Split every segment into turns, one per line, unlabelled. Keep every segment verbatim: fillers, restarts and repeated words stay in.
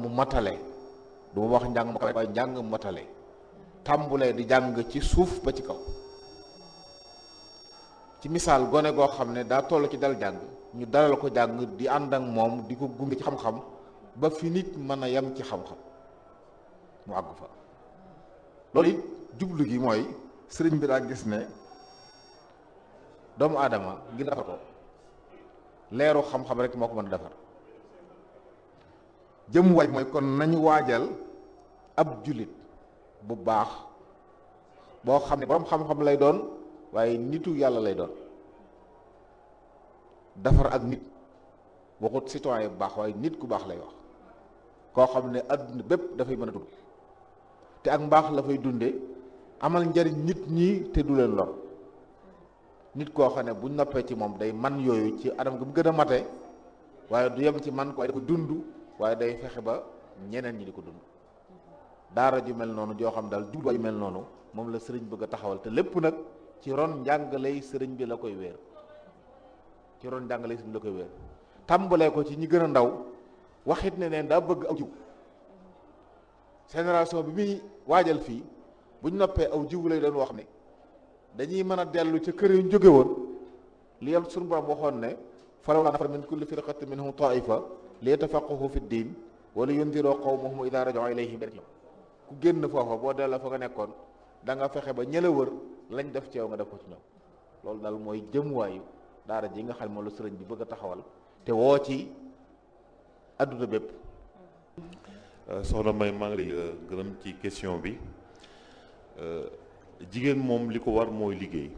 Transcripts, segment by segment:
mu matale du ma wax njàng ma kawe waaye njàng mu matale tàmbulee di jàng ci suuf ba ci kaw ci misaal gone goo xam ne daa toll ci dal jàng ñu dalal ko jàng di ànd ak moom di ko gunge ci xam-xam ba fi nit mën a yem ci xam-xam mu àgg fa loolu it jublu gi mooy sëriñ bi daa gis ne doomu aadama ngir defar ko leeru xam-xam rek moo ko mën a defar jëm waaj mooy kon nañu waajal ab jullit bu baax boo xam ne boroom xam-xam lay doon waaye nitu yàlla lay doon defar ak nit waxut citoyen bu baax waaye nit ku baax lay wax koo xam ne adduna bépp dafay mën a dund te ak mbaax la fay dunde amal njariñ nit ñi te du leen lor nit koo xam ne bu noppee ci moom day man yooyu ci anam gi mu gën a mate waaye du yem ci man ko waaye da ko dund waaye day fexe ba ñeneen ñi di ko dund daara ju mel noonu joo xam daal jubluwaay yu mel noonu moom la sëriñ bëgg a taxawal te lépp nag ci ron njàngaley sëriñ bi la koy wéer ci ron njàngaley sëriñ bi la koy wéer tàmbalee ko ci ñi gën a ndaw waxit ne neen daa bëgg aw jiw génération bi muy waajal fii buñ noppee aw jiw lay doon wax ne dañuy mën a dellu ca kër yu ñu jóge woon li yam suñu borom waxoon ne falawlaa nafara min kulli firqatin minhum taifa li yatafaqqahu fi ddin wa li yundiroo qawmahum idaa raja'uu ilayhim ku génn foofa boo delloo fa nga nekkoon da nga fexe ba ñëla wër lañ def ci yow nga def ko ci ñoom loolu daal mooy jëmuwaayu daara ji nga xam moom la sëriñ bi bëgg a taxawal te woo ci adduna bépp.
soxna May maa ngi lay gërëm ci question bi jigéen moom li ko war mooy liggéey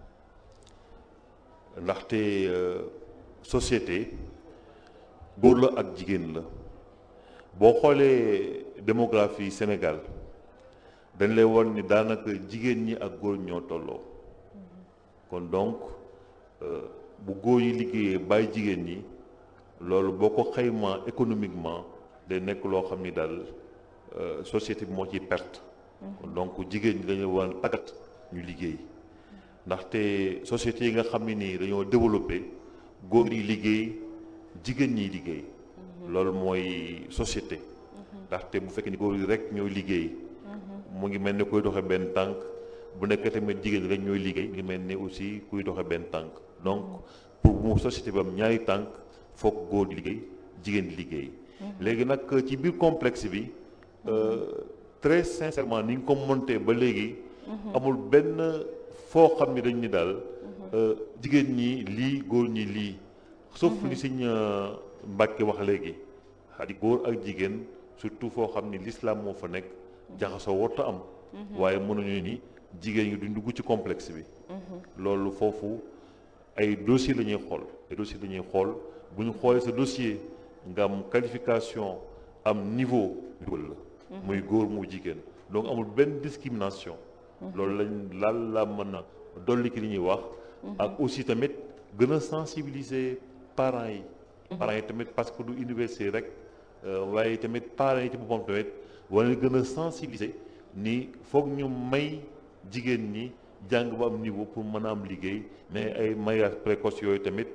ndaxte société góor la ak jigéen la boo xoolee démographie Sénégal dañ lay won ni daanaka jigéen ñi ak góor ñoo tolloo kon donc bu góor yi liggéeyee bàyyi jigéen ñi loolu boo ko xaymaa économiquement day nekk loo xam ni daal société bi moo ciy perte. kon donc jigéen ñi dañu war a tàggat ñu liggéey ndaxte société yi nga xam ne nii dañoo développé góor yi liggéey jigéen ñiy liggéey. loolu mooy société. ndaxte bu fekkee ni góor yi rek ñooy liggéey. mu ngi mel ni kuy doxe benn tànk bu nekk tamit jigéen rek ñooy liggéey ngi mel ni aussi kuy doxe benn tànk donc pour mu société bi am ñaari tànk foog góor di liggéey jigéen di liggéey. léegi nag ci biir complexe bi très sincèrement ni nga ko monté ba léegi. amul benn foo xam ni dañ ni daal jigéen ñi lii góor ñi lii. sauf li Sëñ Mbàkke wax léegi xadi góor ak jigéen surtout foo xam ni l'islam moo fa nekk jaxasoo warta am. waaye mënuñu ni jigéen ñi duñ dugg ci complexe bi. loolu foofu ay dossier la ñuy xool ay dossier la ñuy xool bu ñu xoolee sa dossier. nga am qualification am niveau dugal la muy góor mu jigéen donc amul benn discrimination loolu lañ laal la mën a dolli ki li ñuy wax ak aussi tamit gën a sensibiliser parents yi parents yi tamit parce que du université rek waaye tamit parents yi ci boppam tamit wala gën a sensibiliser ni foog ñu may jigéen ñi jàng ba am niveau pour mën a am liggéey mais ay mariage précoce yooyu tamit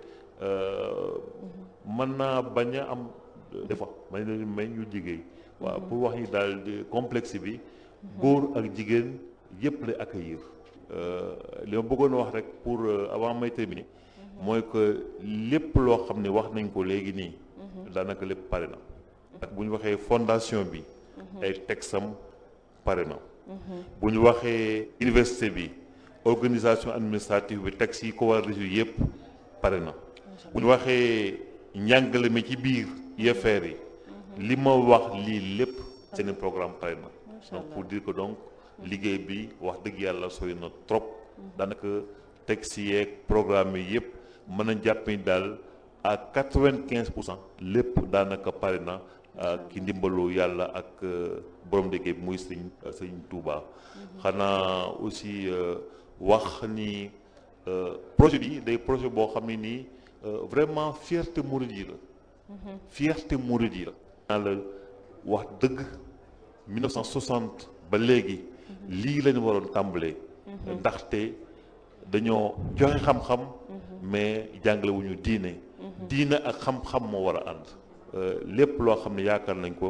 mën naa bañ a am des fois may leen may ñu liggéey waaw pour wax ni daal complexe bi góor ak jigéen yëpp lay accueillir li ma bëggoon wax rek pour avant may terminer mooy que lépp loo xam ne wax nañ ko léegi nii daanaka lépp pare na ak bu ñu waxee fondation bi ay texam pare na bu ñu waxee université bi organisation administrative bi texte yi ko war a résoudre yëpp pare na bu ñu waxee njàngale mi ci biir I F R yi li ma wax lii lépp seen programme pare na donc pour dire que donc liggéey bi wax dëgg yàlla sori na trop daanaka texte yeeg programme yi yëpp mën a jàpp ni daal à quatre-vingt-quinze pour cent lépp daanaka pare na ki ndimbalu yàlla ak borom liggéey bi muy sëñ sëñ Touba xanaa aussi wax ni projet bi day projet boo xam ne nii vraiment fierté mouride yi la fierté mouride yi la naa la wax dëgg mille neuf cent soixante ba léegi lii lañu waroon tàmbalee ndaxte dañoo joxe xam-xam mais jàngale wu ñu diine diine ak xam-xam moo war a ànd lépp loo xam ne yaakaar nañ ko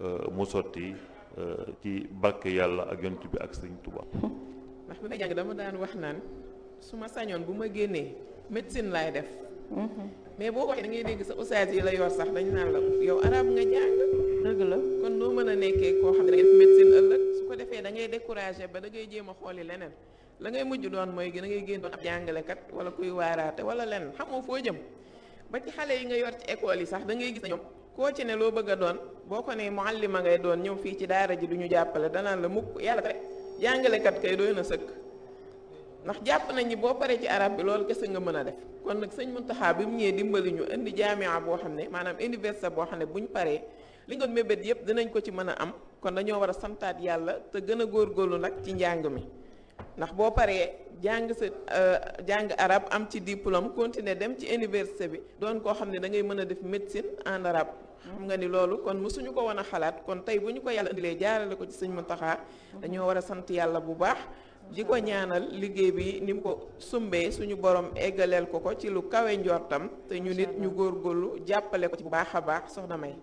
mu sotti ci barke yàlla ak yonent bi ak Sëriñ Tuubaa.
ndax bi may jàng dama daan wax naan su ma sañoon bu ma génnee médecine laay def. mais boo ko waxee da ngay dégg sa ustaas yi la yor sax dañ naan la yow arab nga jàng. dëgg la kon noo mën a nekkee koo xam ne da ngay def médecine ëllëg su ko defee da ngay découragé ba da ngay jéem a xooli leneen la ngay mujj doon mooy da ngay génn doon ab jàngalekat wala kuy waaraate wala leneen xamoo foo jëm ba ci xale yi nga yor ci école yi sax da ngay gis ne ñoom koo ci ne loo bëgg a doon boo ko ne muallima ngay doon ñëw fii ci daara ji du ñu jàppale danaan la mukk yàlla rek jàngalekat kay doy na sëkk ndax jàpp nañ ni boo paree ci arab bi loolu kese nga mën a def kon nag sëñ Muntaxa bi mu ñëwee dimbali ñu indi jaamia boo xam ne maanaam université boo xam ne buñ paree li ñu doon mébét yëpp dinañ ko ci mën a am kon dañoo war a santaat yàlla te gën a góorgóorlu nag ci njàng mi ndax boo paree jàng sa jàng arab am ci diplôme continuer dem ci université bi doon koo xam ne da ngay mën a def médecine en arabe xam nga ni loolu kon mësuñu ko woon a xalaat kon tey bu ñu ko yàlla indilee jaarale ko ci sëñ Muntaxa dañoo war a sant yàlla bu baax di ko ñaanal liggéey bi ni mu ko sumbee suñu borom eggaleel ko ko ci lu kawe njortam te ñu nit ñu góorgóorlu jàppale ko ci bu baax a baax soxna May.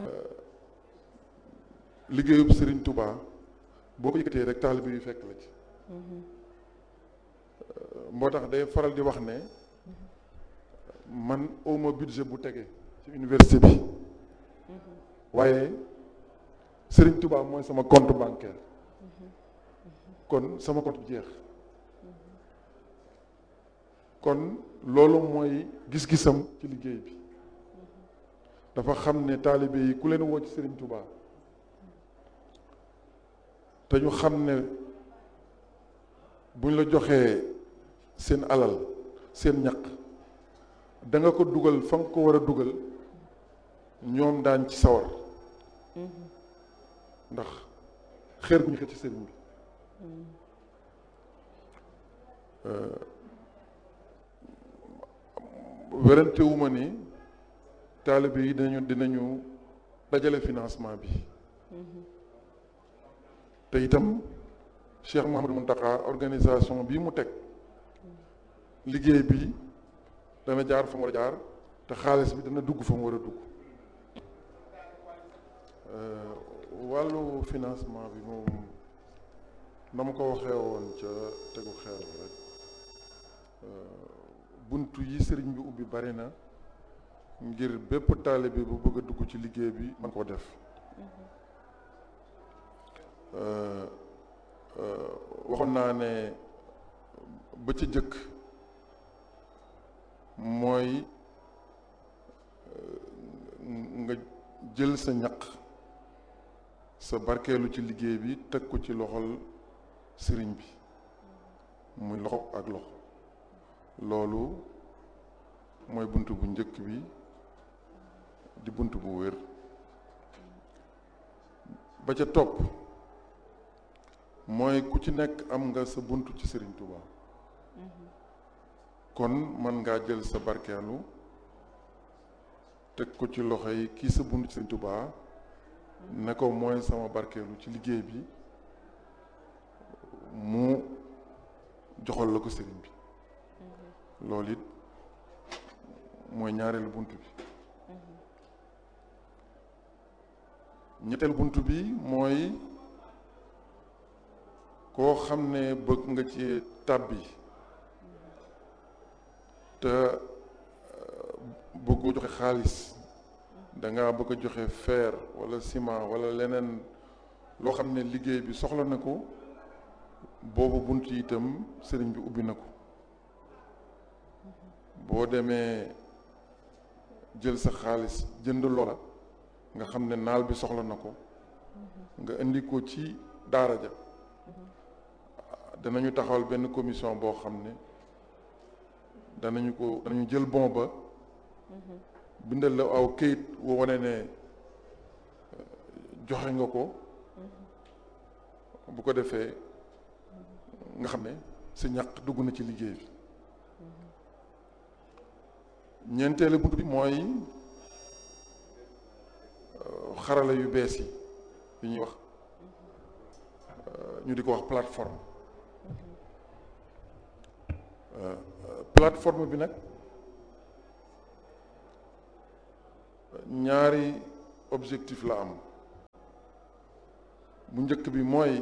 liggéeyub Serigne Touba boo ko yëkkatee rek taalibe yu fekk la ci. moo tax day faral di wax ne man awma budget bu tege ci université bi waaye Serigne Touba mooy sama compte bancaire kon sama compte jeex kon loolu mooy gis-gisam ci liggéey bi dafa xam ne taalibe yi ku leen woo ci Serigne Touba te ñu xam ne buñ la joxee seen alal seen ñaq da nga ko dugal fa nga ko war a dugal ñoom daañ ci sawar ndax xeer bu ñu xëcc ci sëriñ bi werante wu ma ni taalibe yi dinañu dinañu dajale financement bi te itam Cheikh Mouhamadou Mountakha organisation bii mu teg liggéey bi dana jaar fa mu war a jaar te xaalis bi dana dugg fa mu war a dugg wàllu financement bi moom na ma ko waxee woon ca tegu xeer rek buntu yi sëriñ bi ubbi bari na ngir bépp taalibe bu bëgg a dugg ci liggéey bi man koo def waxoon naa ne ba ci jëkk mooy nga jël sa ñaq sa barkeelu ci liggéey bi teg ko ci loxol sëriñ bi muy loxo ak loxo loolu mooy bunt bu njëkk bi di bunt bu wér ba ca topp mooy ku ci nekk am nga sa bunt ci Serigne Touba kon mën ngaa jël sa barkeelu teg ko ci loxo yi kii sa bunt ci Serigne Touba ne ko mooy sama barkeelu ci liggéey bi mu joxal la ko Serigne bi loolu it mooy ñaareelu bunt bi ñetteel bunt bi mooy koo xam ne bëgg nga ci tàbbi te bëggoo joxe xaalis danga bëgg a joxe fer wala ciment wala leneen loo xam ne liggéey bi soxla na ko boobu bunt yi itam sëriñ bi ubbi na ko boo demee jël sa xaalis jënd loola nga xam ne naal bi soxla na ko nga indi ko ci daara ja danañu taxawal benn commission boo xam ne danañu ko danañu jël bon ba bindal la aw këyit woo wane ne joxe nga ko bu ko defee nga xam ne sa ñàq dugg na ci liggéey bi ñeenteelu bunt bi mooy xarala yu bees yi yi ñuy wax ñu di ko wax plateforme plateforme bi nag ñaari objectif la am bu njëkk bi mooy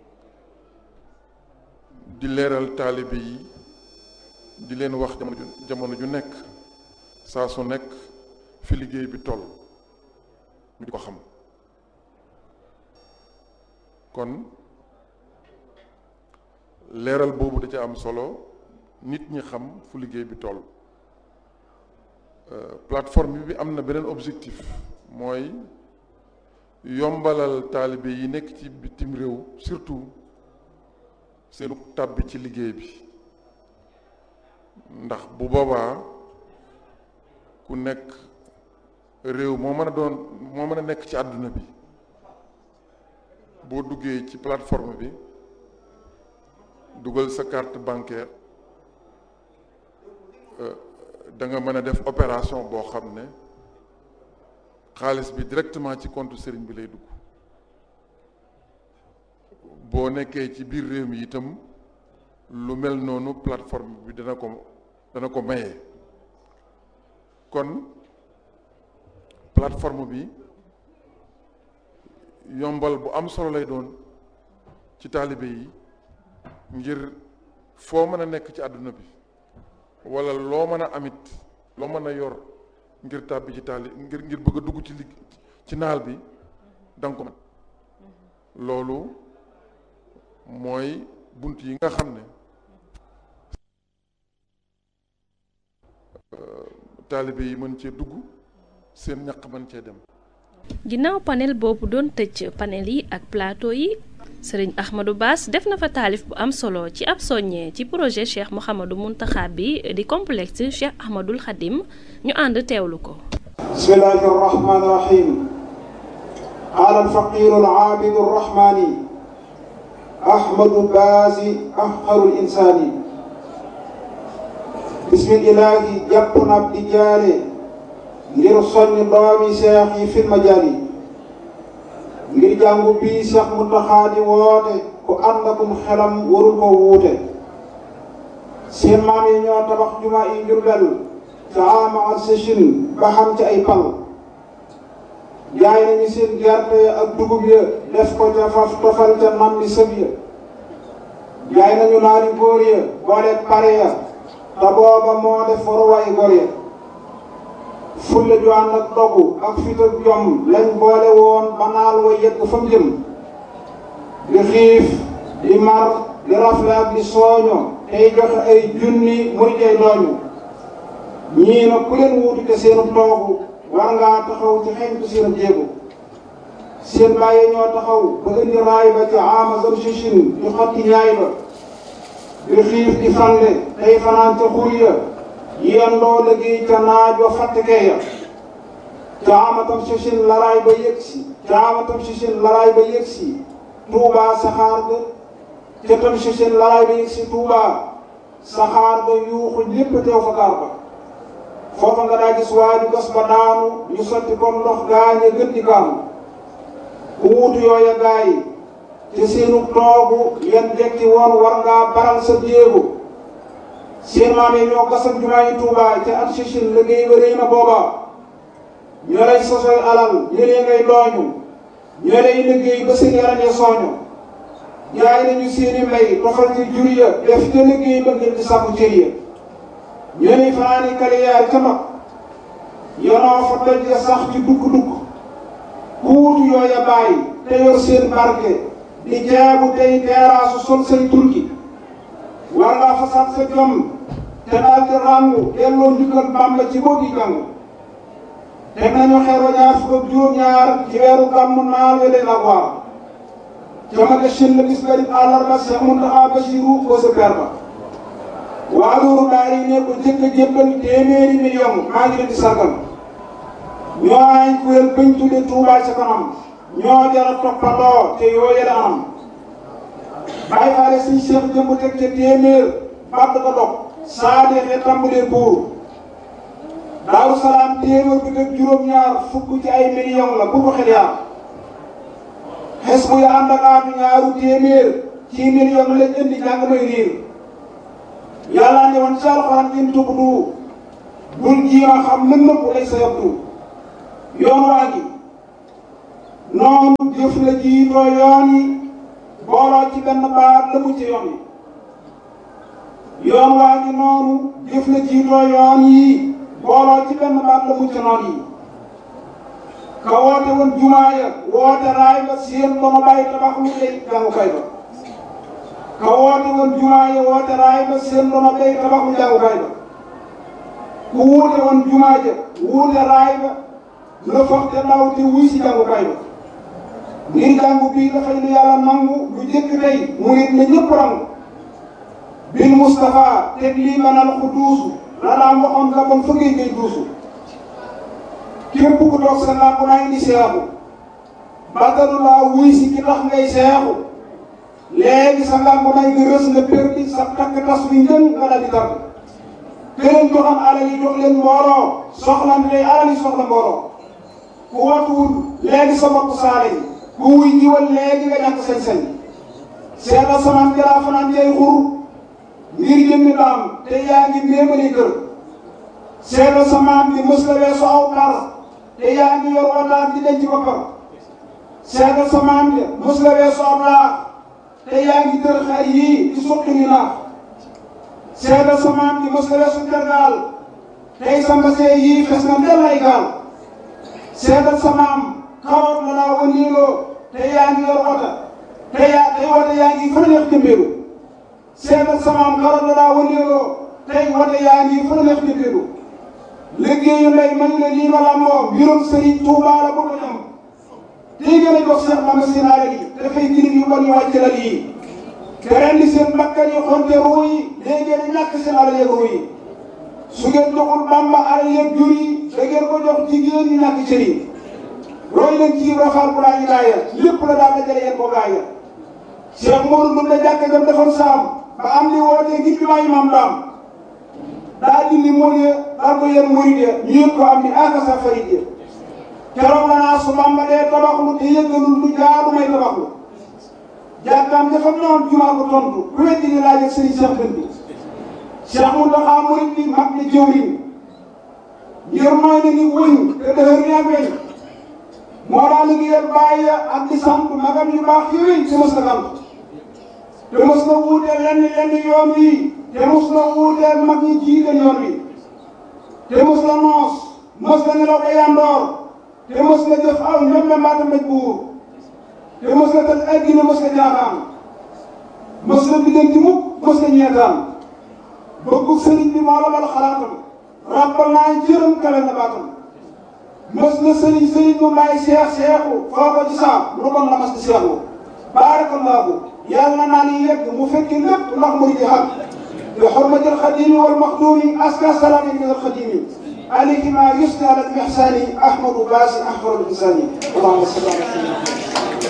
di leeral taalibe yi di leen wax jamono ju jamono ju nekk saa su nekk fi liggéey bi toll ñu di ko xam kon leeral boobu da ca am solo nit ñi xam fu liggéey bi toll plateforme bi am na beneen objectif mooy yombalal taalibe yi nekk ci bitim réew surtout seenu tàbbi ci liggéey bi ndax bu boobaa ku nekk réew moo mën a doon moo mën a nekk ci àdduna bi boo duggee ci plateforme bi dugal sa carte bancaire da nga mën a def opération boo xam ne xaalis bi directement ci compte sëriñ bi lay dugg boo nekkee ci biir réew mi itam lu mel noonu plateforme bi dana ko dana ko maye kon plateforme bi yombal bu am solo lay doon ci taalibe yi ngir foo mën a nekk ci àdduna bi wala loo mën a amit loo mën a yor ngir tàbbi ci taali ngir ngir bëgg a dugg ci ligg ci naal bi danga ko mën loolu mooy bunt yi nga xam ne taalibe yi mën cee dugg seen ñaq mën cee dem.
ginnaaw panel boobu doon tëj panel yi ak plateau yi sëriñ Ahmadou Bass def na fa taalif bu am solo ci ab soññee ci projet Cheikh Mouhamadou Mountakha bi di complexe Cheikh Ahmadoul Khadim ñu ànd teewlu ko.
bismillahi rahmani rahim qaala alfaqiru alaabidu arrahmani Ahmadou Bass afqarul insaani bismillahi jàpp na di jaare ngir soññ doomi seex yi fil majaali ngir jàngu bii Cheikh Mountakha di woote ku ànd akum xelam warul ko wuute seen maam yi ñoo tabax juma yi Jurbel ca ama ak sëchin ba xam ci ay pal jaay nañu seen gerte ak dugub ya def ko ca faf tofal ca nam di sëb ya jaay nañu naari góor ya boole pare ya te booba moo def waruwaay góor ya fulla ju ànd ak dogu ak fit ak jom lañ boole woon ba naal wa yegg fa mu jëm di xiif di mar di rafle ak di sooño tey joxe ay junni muy jey dooñu ñii nag ku leen wuutu te seenu toogu war ngaa taxaw ci xeñtu seen jéego seen bàyyi ñoo taxaw ba indi raay ba ci ama zam sichin di xotti ñaay ba di xiif di fande tey fanaan ca xur ya yendoo liggéey ca naaj wa fàttekee ya caamatam sichin laraay ba yëg si caamatam sichin laraay ba yëg si tuubaa saxaar ga ca tam sichin laraay ba yëg si tuubaa saxaar ga yuuxu lépp teew fa gaar ba foofa nga daa gis waaju gas ba daanu ñu sotti comme ndox gaañe gën di gaanu ku wuutu yooya gaa yi te seenu toogu yan jekki woon war ngaa baral sa jéego seen maam yi ñoo gasam jumaa yi Tuubaa ca at sichin liggéey ba rëy na booba ñoo lay sosoy alal ñëlee ngay dooñu ñoo lay liggéey ba seen yaram ya sooñu jaay nañu seeni mbay tofal ci jur ya def te liggéey ba ngir di sàkku cër ya ñoo lay fanaani kaliyaar ca mag yonoo fa doj ya sax ci dugg-dugg kuutu yooya bàyyi te yor seen barke di jaabu tey teeraasu sol say turki war ngaa fasaat sa jom te daal di ràngu delloo njukkal Bàmba ci boo gi jàng teg nañu xeer wa ñaar fukk ak juróom-ñaar ci weeru gàmmu naal we leen ak waar jamage shin la bis bari àllarba Cheikh Mountakha Bassirou ko sa per ba waa loolu daal yi ne ko jëkk a jébbal téeméeri million maa ngi leen di sargal ñoo ay kuréel bañ tudde Touba ca kanam ñoo jara toppandoo te yoo yële anam bàyyi faale suñ Cheikh jëmb teg ca téeméer bàtt ko dog saa deexee tàmbalee buur Daaru Salaam téeméer bi teg juróom-ñaar fukk ci ay million la bu ko xel yaa xes bu ya ànd ak aatu ñaaru téeméer ci million lañ indi jàng may riir yàlla ne woon ci alxuraan in tubdu bul jiima xam lën nëpp lay sa yabdu yoon waa ngi noonu noonu jëf la jiitoo yoon yi booloo ci benn baat la mu ci yoon yi yoon waa ngi noonu jëf la jiitoo yoon yi booloo ci benn baat la mu ci noon yi ka woote woon jumaa ya woote raay ba seen dono bàyyi tabax lu lay jàngukaay ba ka woote woon jumaa ya woote raay ba seen dono bàyyi tabax lu jàngukaay ba ku wuute woon jumaa ja wuute raay ba la foog te ndaw te wuy si jàngukaay ba ngir jàngu bii dafay lu yàlla nangu lu jëkk tey mu nit na ñëpp rangu bil Moustapha teg lii manal ku duusu la daan waxoon la bon fëggee ngay duusu képp ku toog sa làmp naa di seexu batalu laa wuy si ki tax ngay seexu léegi sa làmp naa nga rës nga perdi sa takk tas wi njën nga daal di tàgg te leen joxam alal yi jox leen mbooloo soxlante lay alal yi soxla mbooloo ku watuwul léegi sa bopp saale yi ku wuy jiwal léegi nga ñàkk sañ-sañ seetal sanaan jalaa fanaan jay xur ngir jëmmi daam te yaa ngi méemali kër seetal sa maam bi mës la weesu aw par te yaa ngi yor wataat di denc boppam seetal sa maam bi mës la weesu aw laax te yaa ngi tër xar yii di suqi ni naax seetal sa maam bi mës la weesu tergaal tey sa mbasee yii fes na del ay gaal seetal sa maam xawoot la daa wëndeeloo te yaa ngi yor wota te yaa tey wota yaa ngi fa neex jëmbeelu seetal sa maam xawoot la daa wëndeeloo tey wota yaa ngi fa neex jëmbeelu liggéeyu ndey man la lii ma làmboo mbirum Sëriñ Tuubaa la bëgg a ñam tey gën a jox Seex Bamba seen alal yi dafay jirim yu bon yu wàcc la lii te ren di seen bakkan yi xonte ruu yi léegi ngeen ñàkk seen alal yeeg ruu yi su ngeen joxul Bamba alal yeeg jur yi da ngeen ko jox jigéen ñi ñàkk cër yi roy leen ci rafaal bu laa ñu gaaya lépp la daal dajale yéen ko gaaya Cheikh Modou Ndoum la jàkk jam defoon saam ba am li wootee ngir jumaa yi maam daam daa dindi mool ya daal ko yéen murid ya ñu yëg ko am ni aka sa farid ya keroog la naa su Bamba dee tabaxlu te yëggalul lu jaadu may tabaxlu jàkkaam dafa noon jumaa ko tontu ku weddi ni laaj ak sëriñ Cheikh Bën bi Cheikh Mountakha murid bi mag ni jëwriñ ngir mooy na ni wëñ te dëhër ni ak weñ moo daal liggéeyal bàyyi ak di sant magam yu baax yooyu te mos na sant te mos na wuuteel lenn lenn yoon wi te mos na wuuteel mag ñi jiite yoon wi te mos na noos mos na nelaw ba yandoor te mos na jëf aw ñoom la mbaata mbéj buur te mos na tëj ay gine mos na jaaxaan mos na biddanti mukk mos na ñeetaan bëggu sëriñ bi moo la bal xalaatam ràbbal naa jërëm kale na baatam mos na sëriñ sëriñ mu bàyyi seex seexu foo ko ci saam lu bon la mas di seexu baarakallaahu yàlla naa ni yegg mu fekki lépp ndax mu di xam bi xurmatil xadimi wal maxduumi aska salaami min al xadimi alayhi ma yusni ala al ihsani ahmadu baasi ahmadu insani allahumma salli ala sayyidina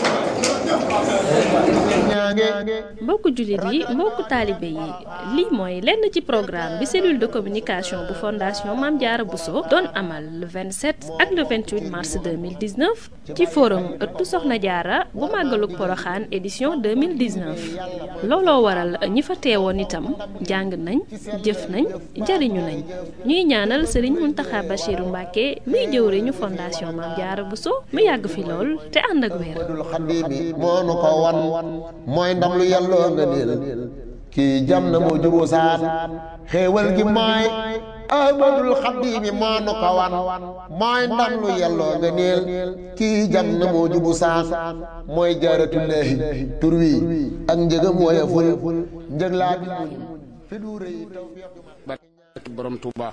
mbokku jullit yi mbokku taalibe yi lii mooy lenn ci programme bi cellule de communication bu fondation Mame Diarra Bousso doon amal le vingt-sept ak le vingt-huit mars deux mille dix-neuf ci forum ëttu Soxna Diarra bu màggalug Poroxaan édition deux mille dix-neuf looloo waral ñi fa teewoon itam jàng nañ jëf nañ jariñu nañ ñuy ñaanal Serigne Mountakha Bachirou Mbacké muy jëwriñu fondation Mame Diarra Bousso mu yàgg fi lool te ànd ak wér.
mooy ndam lu yàlloo nga niil kii jam na moo juboo saan xéewal gi mooy ahmadul xadimi moo nu ko wan mooy ndam lu yàlloo nga niil kii jam na moo jubu saan mooy jaaratullaahi tur wi ak njëgam woyeful njëg laa bi fi du rëy
barke borom Touba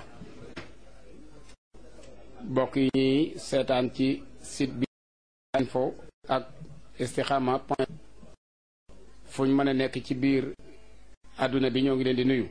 bokk yi ñuy seetaan ci site bi info ak istikhama point fu ñu mën a nekk ci biir àdduna bi ñoo ngi leen di nuyu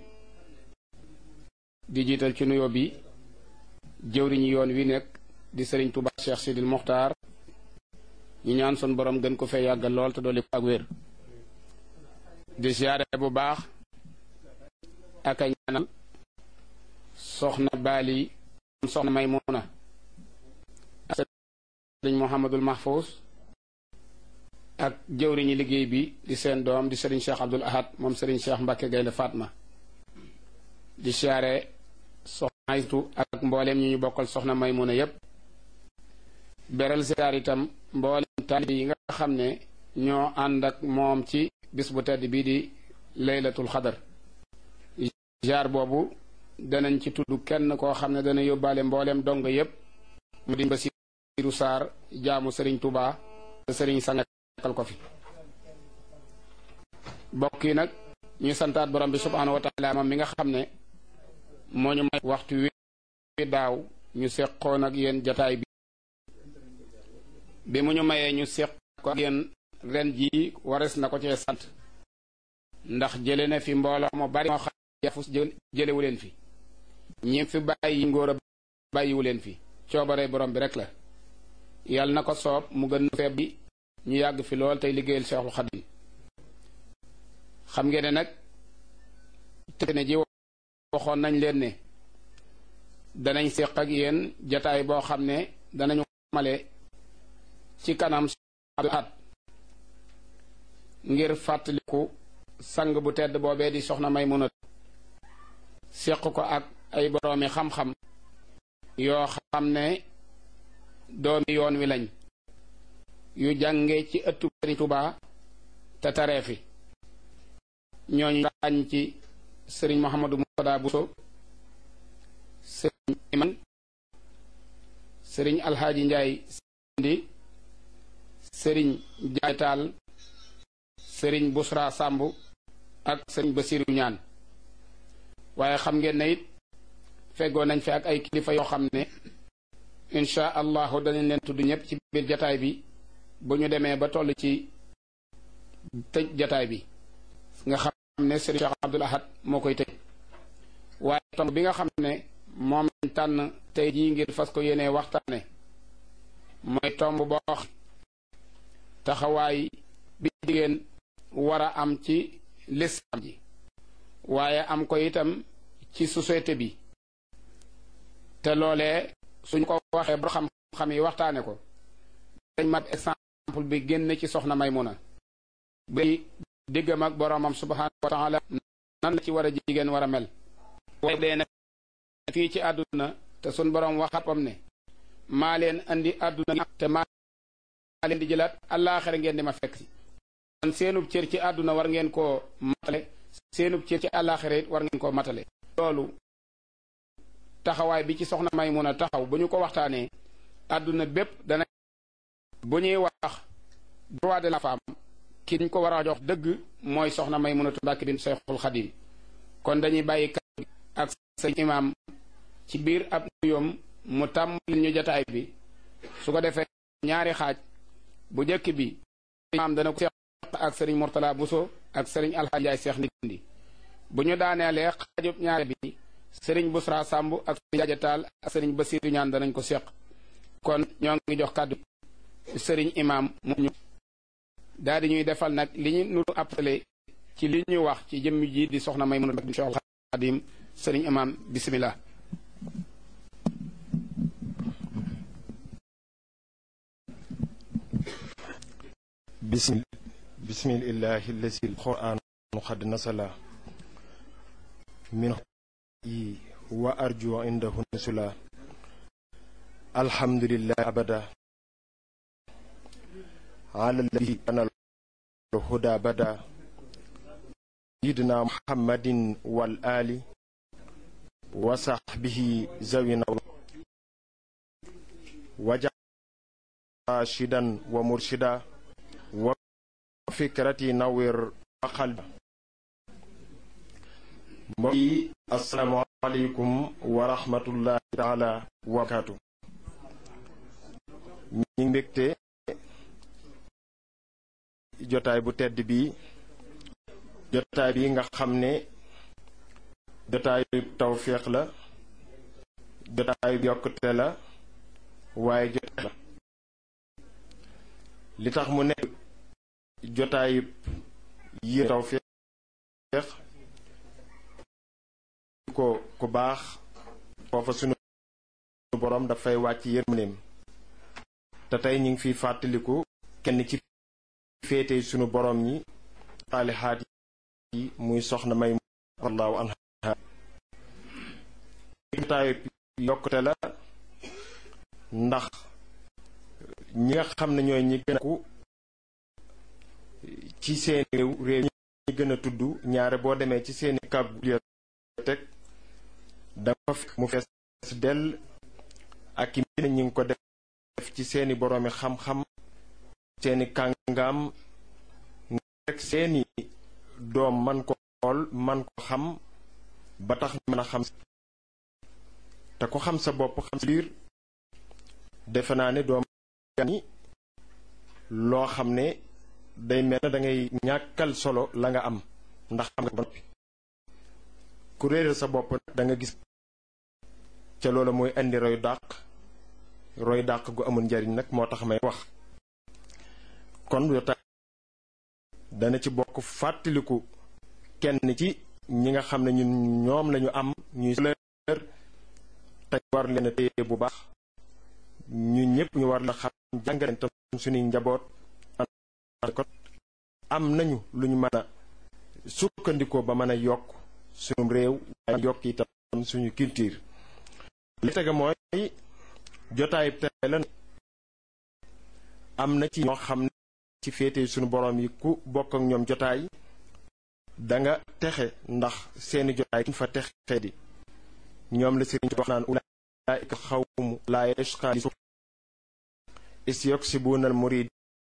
di jiital ci nuyoo bi jëwriñu yoon wi nekk di Serigne Touba Cheikh Sidil Mokhtar ñu ñaan sun borom gën ko fee yàggal lool te dolli ko ak wér di siyaare bu baax ak a ñaanal soxna Bali soxna Maymuna ak Serigne Mouhamadul Mahfous ak jëwriñu liggéey bi di seen doom di Serigne Cheikh Abdoul Ahad moom Serigne Cheikh Mbacké Gaynde Fatma di siyaare soxna Aytu ak mbooleem ñi ñu bokkal soxna Maymuna yépp beral siyaar itam mbooleem taalibe yi nga xam ne ñoo ànd ak moom ci bis bu tedd bii di laylatul xadar. jaar boobu danañ ci tudd kenn koo xam ne dana yóbbaale mbooleem dong yépp mu di Basiiru Saar jaamu sëriñ Tuubaa te sëriñ sangal ko fi. bokk yi nag ñu santaat borom bi subhaanahu wa taala moom mi nga xam ne moo ñu may waxtu wi daaw ñu seqoon ak yéen jataay bi bi mu ñu mayee ñu seq ko ak yéen ren jii wares na ko cee sant ndax jële na fi mbooloo mu bari moo xam yafus jëlewu leen fi ñi fi bàyyi ngóor a bàyyiwu leen fi coobare borom bi rek la yàlla na ko soob mu gën feeb bi ñu yàgg fi lool tey liggéeyal Seexul Xadim. xam ngeen ne nag te ne ji waxoon nañ leen ne danañ seq ak yéen jataay boo xam ne danañu male ci kanam at ngir fàttaliku sang bu tedd boobee di soxna Maymuna seq ko ak ay boroomi xam-xam yoo xam ne doomi yoon wi lañ yu jànge ci ëttu Sëriñ Tuubaa te taree fi ñooñu ràññ ci sëriñ Mouhamadou Moutada Bousso sëriñ Iman sëriñ Alxaaji Njaay Sindi sëriñ Jaay Taal sëriñ Busra Sàmb ak sëriñ Basiru Ñaan waaye xam ngeen ne it feggoo nañ fi ak ay kilifa yoo xam ne insha allahu danañ leen tudd ñëpp ci biir jataay bi bu ñu demee ba toll ci tëj jataay bi nga xam ne sëriñ Cheikh Abdoul Ahad moo koy tëj waaye tomb bi nga xam ne moom lañ tànn tey jii ngir fas ko yéenee waxtaane mooy tomb boo taxawaay bi jigéen war a am ci lislaam ji waaye am ko itam ci société bi te loolee suñ ko waxee ba xam-xam yi waxtaane ko dañ mat exemple bi génn ci soxna Maymuna bi diggam ak boroomam subhaanahu wa taala nan la ci war a jigéen war a mel waaye dee nag fii ci àdduna te sun boroom waxapam ne maa leen andi àdduna te maa leen di jëlaat àllaaxira ngeen di ma fekk si kon seenub cër ci àdduna war ngeen koo matale seenub cër ci àllaaxira it war ngeen koo matale loolu taxawaay bi ci soxna Maymuna taxaw bu ñu ko waxtaanee àdduna bépp dana bu ñuy wax droit de la femme ki ñu ko war a jox dëgg mooy soxna Maymunatu Mbàkke bint Seexul Xadim kon dañuy bàyyi kàddu ak sëñ imaam ci biir ab nuyoom mu tàmbali ñu jataay bi su ko defee ñaari xaaj bu njëkk bi imaam dana ko seq ak sëriñ Murtala Buso ak sëriñ Alxaaji Njaay Seex Ndindi bu ñu daaneelee xaajub ñaari bi sëriñ Busra Sàmb ak sëriñ Jaaja Taal ak sëriñ Basiiru Ñaan danañ ko seq kon ñoo ngi jox kàddu sëriñ imaam mu ñu daal di ñuy defal nag li ñu nuru appelé ci li ñu wax ci jëmm ji di soxna Maymuna di Seexul Xadim sëriñ imaam bismillah
bismil bismillahi allazi alquran qad nasala min yi wa arju indahu nusula alhamdulillah abada ala alladhi kana الهدى بدا سيدنا محمد والآل وصحبه زوينا وجعل راشدا ومرشدا وفكرتي نوير وقلبا السلام عليكم ورحمة الله تعالى وبركاته ñi mbégte jotaay bu tedd bi jotaay bi nga xam ne jotaayu tawféex la jotaayu yokkute la waaye jotaay la li tax mu nekk jotaayu yi tawféex ko ku baax foofa sunu borom dafay wàcc yërmandeem te tey ñu ngi fiy fàttaliku kenn ci féete sunu borom ñi xaalihaat yi muy soxna may wallahu anha jotaayu yokkute la ndax ñi nga xam ne ñooy ñi gën a ku ci seeni réew réew ñi gën a tudd ñaare boo demee ci seeni kab bibliothèque dafa fekk mu fees dell ak i mbir ñi ngi ko def ci seeni boroomi xam-xam seeni kàngaam rek seeni doom man ko xool man ko xam ba tax ñu mën a xam te ko xam sa bopp xam sa biir defe naa ne doom ni loo xam ne day mel na da ngay ñàkkal solo la nga am ndax xam nga ba noppi ku réeral sa bopp nag da nga gis ca loolu mooy indi roy dàq roy dàq gu amul njariñ nag moo tax may wax kon yotaay dana ci bokk fàttaliku kenn ci ñi nga xam ne ñun ñoom lañu am ñuy leer te war leen a téye bu baax ñu ñëpp ñu war la xam jàngale tam suñuy njaboot kon am nañu lu ñu mën a sukkandikoo ba mën a yokk suñu réew waaye yokk itam suñu culture li tege mooy jotaay tey la am na ci ñoo xam ne ci féete suñu borom yi ku bokk ak ñoom jotaay da nga texe ndax seeni jotaay fa texe di ñoom la sëriñ wax naan ulaa'ika xawmu laa yashqaa li isyuksibuna al murid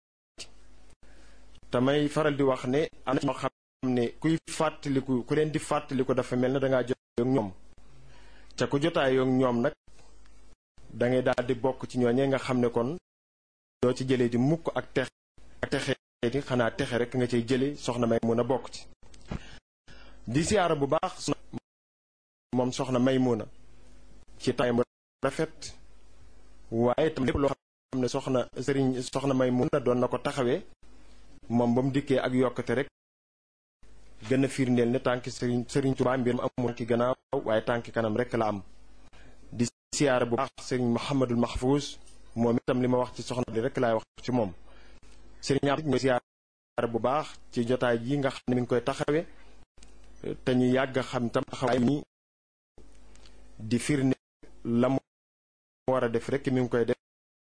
tamay faral di wax ne am na ñoo xam ne kuy fàttaliku ku leen di fàttaliku dafa mel ne dangaa jotaay ak ñoom ca ku jotaay ak ñoom nag da ngay daal di bokk ci ñooñee nga xam ne kon doo ci jëlee di mukk ak texe ak texe di xanaa texe rek nga cay jële soxna may mun a bokk ci di siyaara bu baax moom soxna Maymuna ci tay mu rafet waaye tam lépp loo xam ne soxna sëriñ soxna Maymuna doon na ko taxawee moom ba mu dikkee ak yokkate rek gën a firndeel ne tànki sëriñ sëriñ Tuubaa mbir mu amul ki gannaaw waaye tànki kanam rek la am di siyaara bu baax sëriñ Mouhamadul Mahfouz moom itam li ma wax ci soxna li rek laay wax ci moom sëriñ am mooy siyaara bu baax ci jotaay ji nga xam ne mi ngi koy taxawee te ñu yàgg xam tam taxawaay ni di firnde la mu war a def rek mi ngi koy def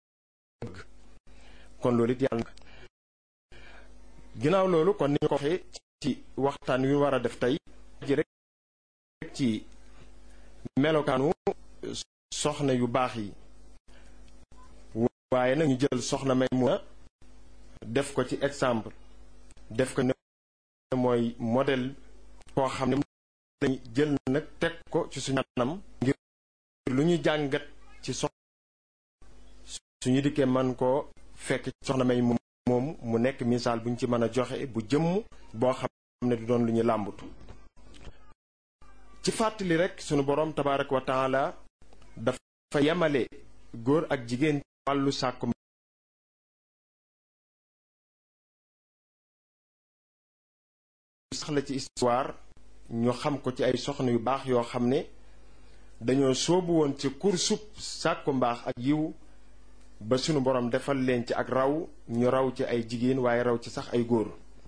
kon loolu it yàlla ginnaaw loolu kon ni ñu ko waxee ci waxtaan wi war a def tey ji rek ci melokaanu soxna yu baax yi waaye nag ñu jël soxna Maymuna def ko ci exemple def ko ne mooy modèle koo xam ne lañu jël nag teg ko ci suñu anam ngir lu ñu jàngat ci soxna suñu dikkee man koo fekk soxna may moom mu nekk misaal bu ñu ci mën a joxe bu jëmm boo xam ne du doon lu ñu làmbatu ci fàttali rek sunu boroom tabaaraka wa taala dafa yemale góor ak jigéen ci wàllu sàkku sax la ci histoire ñu xam ko ci ay soxna yu baax yoo xam ne dañoo soobu woon ci kursub sàkku mbaax ak yiw ba sunu borom defal leen ci ak raw ñu raw ci ay jigéen waaye raw ci sax ay góor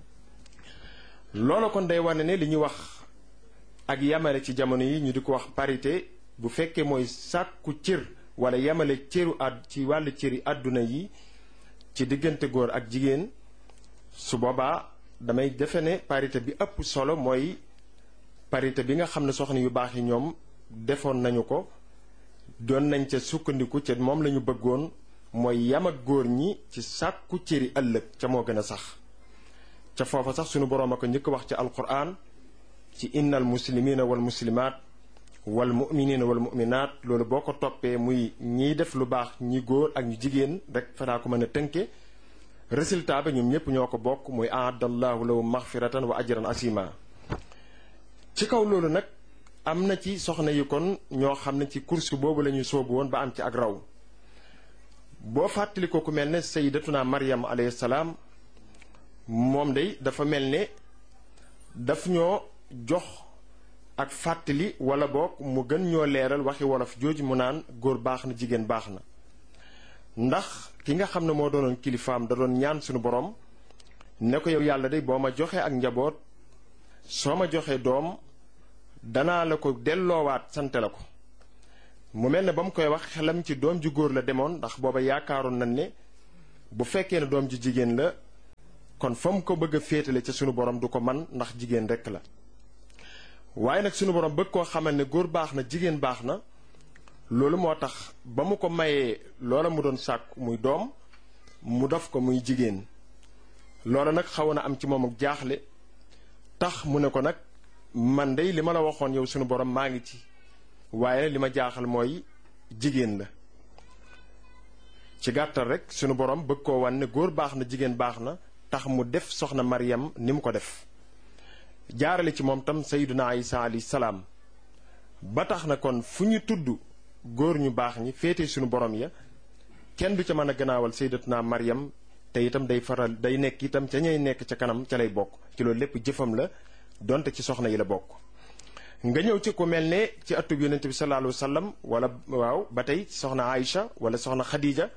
loolu kon day wane ne li ñuy wax ak yamale ci jamono yi ñu di ko wax parité bu fekkee mooy sàkku cër wala yamale cëru àdd ci wàllu cëri àdduna yi ci diggante góor ak jigéen su boobaa damay defe ne parité bi ëpp solo mooy parité bi nga xam ne soxna yu baax yi ñoom defoon nañu ko doon nañ ca sukkandiku ca moom lañu bëggoon mooy yam ak góor ñi ci sàkku cëri ëllëg ca moo gën a sax ca foofa sax sunu boroom a ko njëkk wax ci alquran ci innal muslimina wal muslimaat wal muminina wal muminaat loolu boo ko toppee muy ñiy def lu baax ñi góor ak ñu jigéen rek fanaa ko mën a tënke résultat ba ñoom ñëpp ñoo ko bokk muy aadallahu lahu maxfiratan wa ajran asima ci kaw loolu nag am na ci soxna yi kon ñoo xam ne ci course boobu la ñuy soobu woon ba am ci ak raw boo fàttali ko ku mel ne sayyidatuna Maryam alayhi salaam moom day dafa mel ne daf ñoo jox ak fàttali wala boog mu gën ñoo leeral waxi wolof jooju mu naan góor baax na jigéen baax na ndax ki nga xam ne moo doonoon kilifaam da doon ñaan suñu borom ne ko yow yàlla day boo ma joxee ak njaboot soo ma joxee doom danaa la ko delloowaat sante la ko mu mel ne ba mu koy wax xelam ci doom ju góor la demoon ndax booba yaakaaroon nañ ne bu fekkee ne doom ju jigéen la kon fa mu ko bëgg a féetale ca sunu borom du ko man ndax jigéen rekk la. waaye nag sunu borom bëgg koo xamal ne góor baax na jigéen baax na loolu moo tax ba mu ko mayee loola mu doon sàkku muy doom mu def ko muy jigéen. loola nag xawoon na am ci moom ak jaaxle tax mu ne ko nag man dey li ma la waxoon yow sunu borom maa ngi ci waaye li ma jaaxal mooy jigéen la. ci gàttal rek sunu borom bëgg koo wan ne góor baax na jigéen baax na tax mu def soxna Maryam ni mu ko def jaarale ci moom tam sayyiduna Isa alayhi salaam ba tax na kon fu ñu tudd góor ñu baax ñi féete sunu borom ya kenn du ca mën a gannaawal sayyidatuna Maryam te itam day faral day nekk itam ca ñay nekk ca kanam ca lay bokk ci loolu lépp jëfam la donte ci soxna yi la bokk. nga ñëw ci ku mel ne ci atub yonent bi sallallahu alayhi wa sallam wala waaw ba tey soxna Aïcha wala soxna Khadija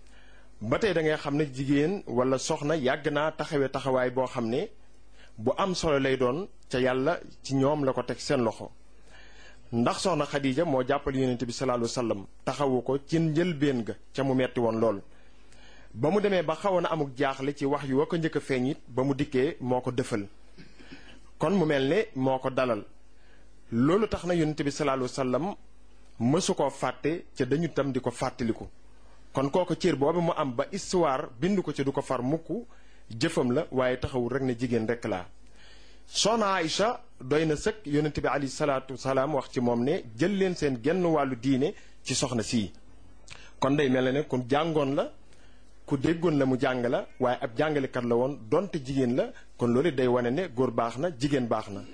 ba tey da ngay xam ne jigéen wala soxna yàgg naa taxawee taxawaay boo xam ne bu am solo lay doon ca yàlla ci ñoom la ko teg seen loxo. ndax soxna Khadija moo jàppale yonent bi sallallahu alayhi wa sallam taxawu ko ci njëlbéen ga ca mu metti woon lool. ba mu demee ba xawoon a amuk jaaxle ci wax yu wa ko njëkk a feeñ it ba mu dikkee moo ko dëfal kon mu mel ne moo ko dalal. loolu tax na yonent bi sallallahu alayhi wa sallam mësu koo fàtte ca dañu tam di ko fàttaliku kon kooku cër boobu mu am ba histoire bind ko ci du ko far mukk jëfam la waaye taxawul rek ne jigéen rek laa. soxna Aïcha doy na sëkk yonent bi alayhi salaatu salaam wax ci moom ne jël leen seen genn wàllu diine ci soxna sii kon day mel ne ku jàngoon la ku déggoon la mu jàng la waaye ab jàngalekat la woon donte jigéen la kon loolu day wane ne góor baax na jigéen baax na.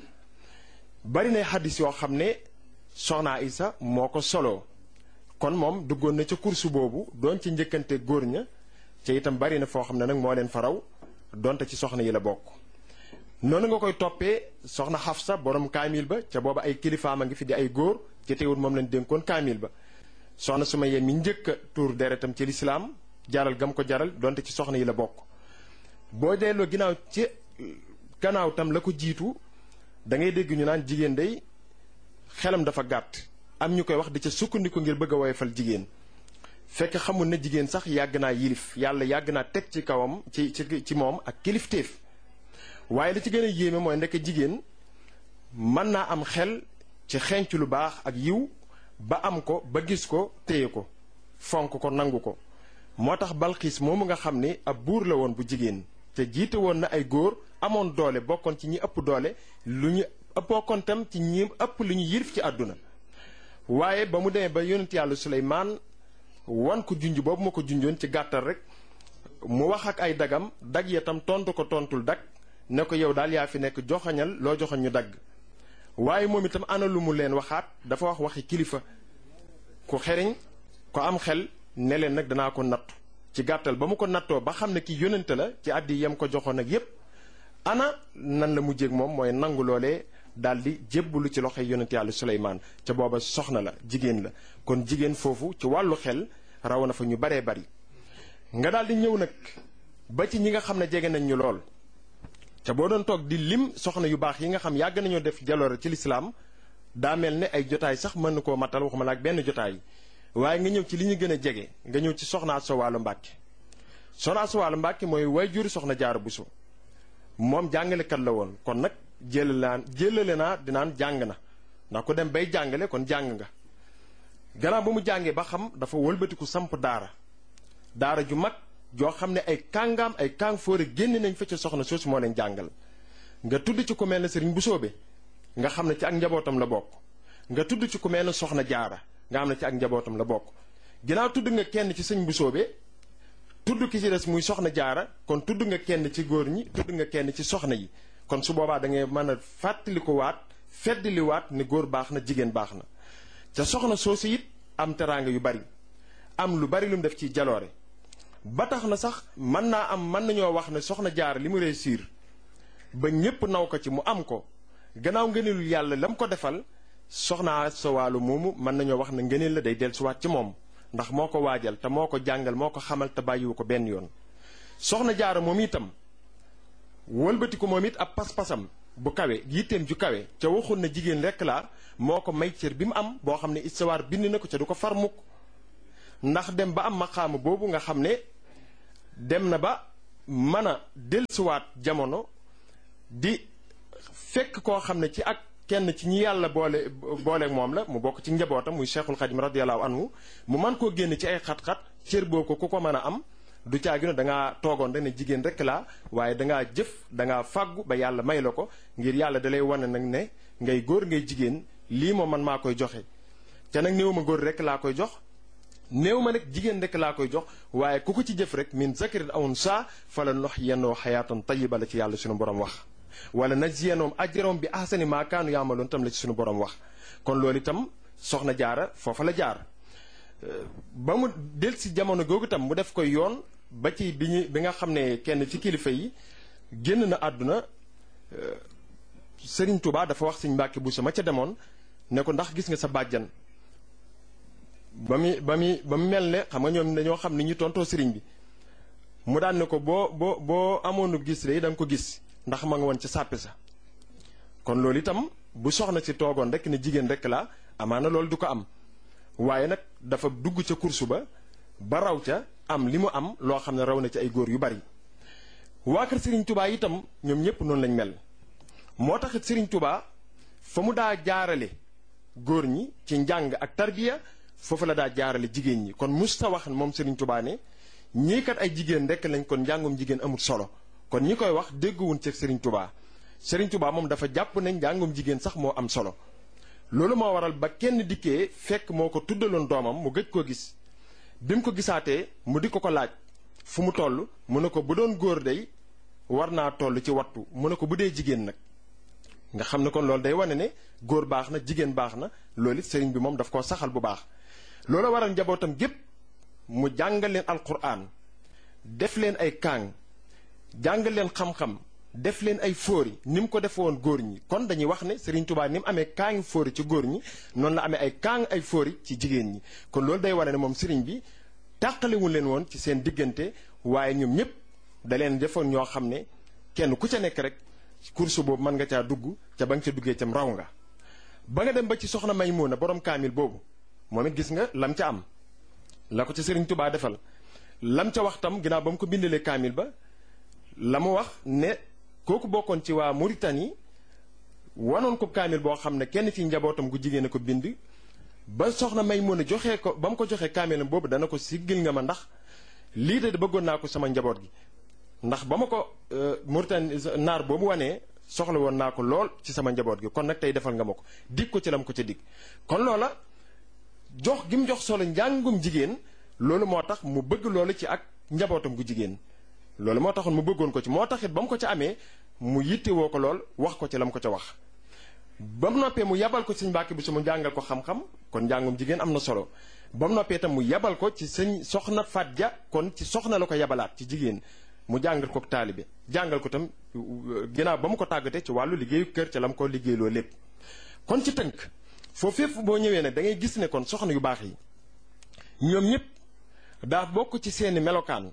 bari na xaddis yoo xam ne soxna Aïcha moo ko soloo kon moom duggoon na ca kursu boobu doon ci njëkkante góor ña ca itam bari na foo xam ne nag moo leen faraw donte ci soxna yi la bokk. noonu nga koy toppee soxna Xafsa borom kaamil ba ca booba ay kilifaam a ngi fi di ay góor ca teewul moom lañ dénkoon kaamil ba. soxna Sumayya mi njëkk a tuur deretam ci lislaam jaral gam ko jaral donte ci soxna yi la bokk. boo delloo ginnaaw ci gannaaw tam la ko jiitu. da ngay dégg ñu naan jigéen day xelam dafa gàtt am ñu koy wax di ca sukkandiku ngir bëgg a woyofal jigéen fekk xamul ne jigéen sax yàgg naa yilif yàlla yàgg naa teg ci kawam ci ci ci moom ak kilifteef waaye li ci gën a yéeme mooy ndekk jigéen mën naa am xel ci xenc lu baax ak yiw ba am ko ba gis ko téye ko fonk ko nangu ko moo tax Balxiis moomu nga xam ne ab buur la woon bu jigéen te jiite woon na ay góor amoon doole bokkoon ci ñi ëpp doole lu ñu bokkoon tam ci ñi ëpp lu ñu yilif ci àdduna waaye ba mu demee ba yonent yàlla Suleymaan wan ko junj boobu ma ko junjoon ci gàttal rek mu wax ak ay dagam dag ya tam tontu ko tontul dag ne ko yow daal yaa fi nekk joxañal loo joxañ ñu dagg waaye moom itam ana lu mu leen waxaat dafa wax waxi kilifa ku xeriñ ko am xel ne leen nag danaa ko nattu ci gàttal ba mu ko nattoo ba xam ne ki yonent la ci àddi yam ko joxoon ak yépp ana nan la mujjéeg moom mooy nangu loolee daal di jébbalu ci loxoy yonent yàlla Suleymaan ca booba soxna la jigéen la kon jigéen foofu ci wàllu xel raw na fa ñu baree bari nga daal di ñëw nag ba ci ñi nga xam ne jege nañ ñu lool ca boo doon toog di lim soxna yu baax yi nga xam yàgg nañoo def jaloore ci lislaam daa mel ne ay jotaay sax mën na koo matal waxuma la ak benn jotaay waaye nga ñëw ci li ñu gën a jege nga ñëw ci soxna Asta Walo Mbàkke soxna Asta Walo Mbàkke mooy waajur soxna Jaara Buso moom jàngalekat la woon kon nag jëlalaan jëlale naa dinaan jàng na ndax ku dem bay jàngale kon jàng nga gannaaw ba mu jàngee ba xam dafa wëlbatiku samp daara daara ju mag joo xam ne ay kàngaam ay kàng fóore génn nañ fa ca soxna soosu moo leen jàngal nga tudd ci ku mel ne sëriñ Busoobe nga xam ne ci ak njabootam la bokk nga tudd ci ku mel ne soxna Jaara nga xam ne ci ak njabootam la bokk ginnaaw tudd nga kenn ci sëñ Busoobe tudd ki ci des muy soxna Jaara kon tudd nga kenn ci góor ñi tudd nga kenn ci soxna yi kon su boobaa da ngay mën a fàttali ko waat feddali waat ne góor baax na jigéen baax na ca soxna soosu it am teraanga yu bari am lu bari lu mu def ci jaloore ba tax na sax mën naa am mën nañoo wax ne soxna Jaara li mu réussir ba ñépp naw ko ci mu am ko gannaaw ngëneelu yàlla la mu ko defal soxna Asta Walo moomu mën nañoo wax ne ngëneel la day dellusiwaat ci moom ndax moo ko waajal te moo ko jàngal moo ko xamal te bàyyiwu ko benn yoon soxna Jaara moom itam wëlbati ko moom it ab pas-pasam bu kawe yitteem ju kawe ca waxul na jigéen rekk laa moo ko may cër bi mu am boo xam ne istawaar bind na ko ca du ko far mukk ndax dem ba am maqaama boobu nga xam ne dem na ba mën a dellusiwaat jamono di fekk koo xam ne ci ak kenn ci ñi yàlla boole booleeg moom la mu bokk ci njabootam muy Cheikhul Khadim radiyallahu anhu mu mën koo génn ci ay xat-xat cër boo ko ku ko mën a am du caagino da ngaa toogoon rek ne jigéen rek laa waaye da ngaa jëf da ngaa fàggu ba yàlla may la ko ngir yàlla da lay wane nag ne ngay góor ngay jigéen lii moom man maa koy joxe te nag néew ma góor rek laa koy jox néew ma nag jigéen rek laa koy jox waaye ku ko ci jëf rek min zakarin aw unsaa fala nuhyiyannahu hayaatan tayyiba la ci yàlla suñu borom wax wala najziyannahum ajrahum bi ahsani maa kaanu ya'maluun tam la ci suñu borom wax kon loolu itam soxna jaara foofa la jaar ba mu del si jamono googu itam mu def koy yoon ba ci bi ñu bi nga xam ne kenn ci kilifa yi génn na àdduna Sëriñ Tuubaa dafa wax Sëriñ Mbàkke Buso ma ca demoon ne ko ndax gis nga sa bàjjan ba mu ba mu ba mu mel ne xam nga ñoom dañoo xam ni ñu tontoo sëriñ bi mu daan ne ko boo boo boo amoonu gis de da nga ko gis ndax ma nga woon ca sàppi sa kon loolu itam bu soxna si toogoon rek ne jigéen rek la amaana loolu du ko am waaye nag dafa dugg ca kursu ba ba raw ca am li mu am loo xam ne raw na ci ay góor yu bari waa kër Sëriñ Tuubaa itam ñoom ñëpp noonu lañ mel moo taxit Sëriñ Tuubaa fa mu daa jaarale góor ñi ci njàng ak tarbiya foofu la daa jaarale jigéen ñi kon mus ta wax moom Sëriñ Tuubaa ne ñii kat ay jigéen rek lañ kon njàngum jigéen amul solo kon ñi koy wax dégguwuñ ci Sëriñ Tuubaa Sëriñ Tuubaa moom dafa jàpp ne njàngum jigéen sax moo am solo loolu moo waral ba kenn dikkee fekk moo ko tuddaloon doomam mu gëj koo gis bi mu ko gisaatee mu di ko ko laaj fu mu toll mu ne ko bu doon góor day war naa toll ci wattu mu ne ko bu dee jigéen nag nga xam ne kon loolu day wane ne góor baax na jigéen baax na loolu it sëriñ bi moom daf koo saxal bu baax loolu waral njabootam gépp mu jàngal leen alquran def leen ay kaang jàngal leen xam-xam def leen ay fóori ni mu ko defe woon góor ñi kon dañuy wax ne Sëriñ Tuubaa ni mu amee kaangi fóori ci góor ñi noonu la amee ay kaang ay fóori ci jigéen ñi kon loolu day wane ne moom sëriñ bi tàqalewul leen woon ci seen diggante waaye ñoom ñëpp da leen defoon ñoo xam ne kenn ku ca nekk rek course boobu mën nga caa dugg ca ba nga ca duggee cam raw nga ba nga dem ba ci soxna Maymuna borom kaamil boobu moom it gis nga lam ca am la ko ca Sëriñ Tuubaa defal lam ca wax tam ginnaaw ba mu ko bindalee kaamil ba la mu wax ne kooku bokkoon ci waa Mauritanie wanoon ko kaamil boo xam ne kenn ci njabootam gu jigéen a ko bind ba soxna Maymuna joxee ko ba mu ko joxee kaamilam boobu dana ko siggil nga ma ndax lii de bëggoon naa ko sama njaboot gi ndax ba ma ko Mauritanie naar boobu wanee soxla woon naa ko lool ci sama njaboot gi kon nag tey defal nga ma ko dig ko ci lam ko ca dig kon loola jox gi mu jox solo njàngum jigéen loolu moo tax mu bëgg loolu ci ak njabootam gu jigéen loolu moo taxoon mu bëggoon ko ci moo taxit ba mu ko ca amee mu yittewoo ko lool wax ko ci la mu ko ca wax ba mu noppee mu yabal ko sëñ Mbàkke Buso mu jàngal ko xam-xam kon njàngum jigéen am na solo ba mu noppee itam mu yabal ko ci sëñ soxna Faat Ja kon ci soxna la ko yabalaat ci jigéen mu jàngal ko taalibe jàngal ko tam ginnaaw ba mu ko tàggatee ci wàllu liggéeyu kër ca la mu ko liggéeyloo lépp kon ci tënk foofu fépp boo ñëwee nag da ngay gis ne kon soxna yu baax yi ñoom ñëpp daa bokk ci seeni melokaan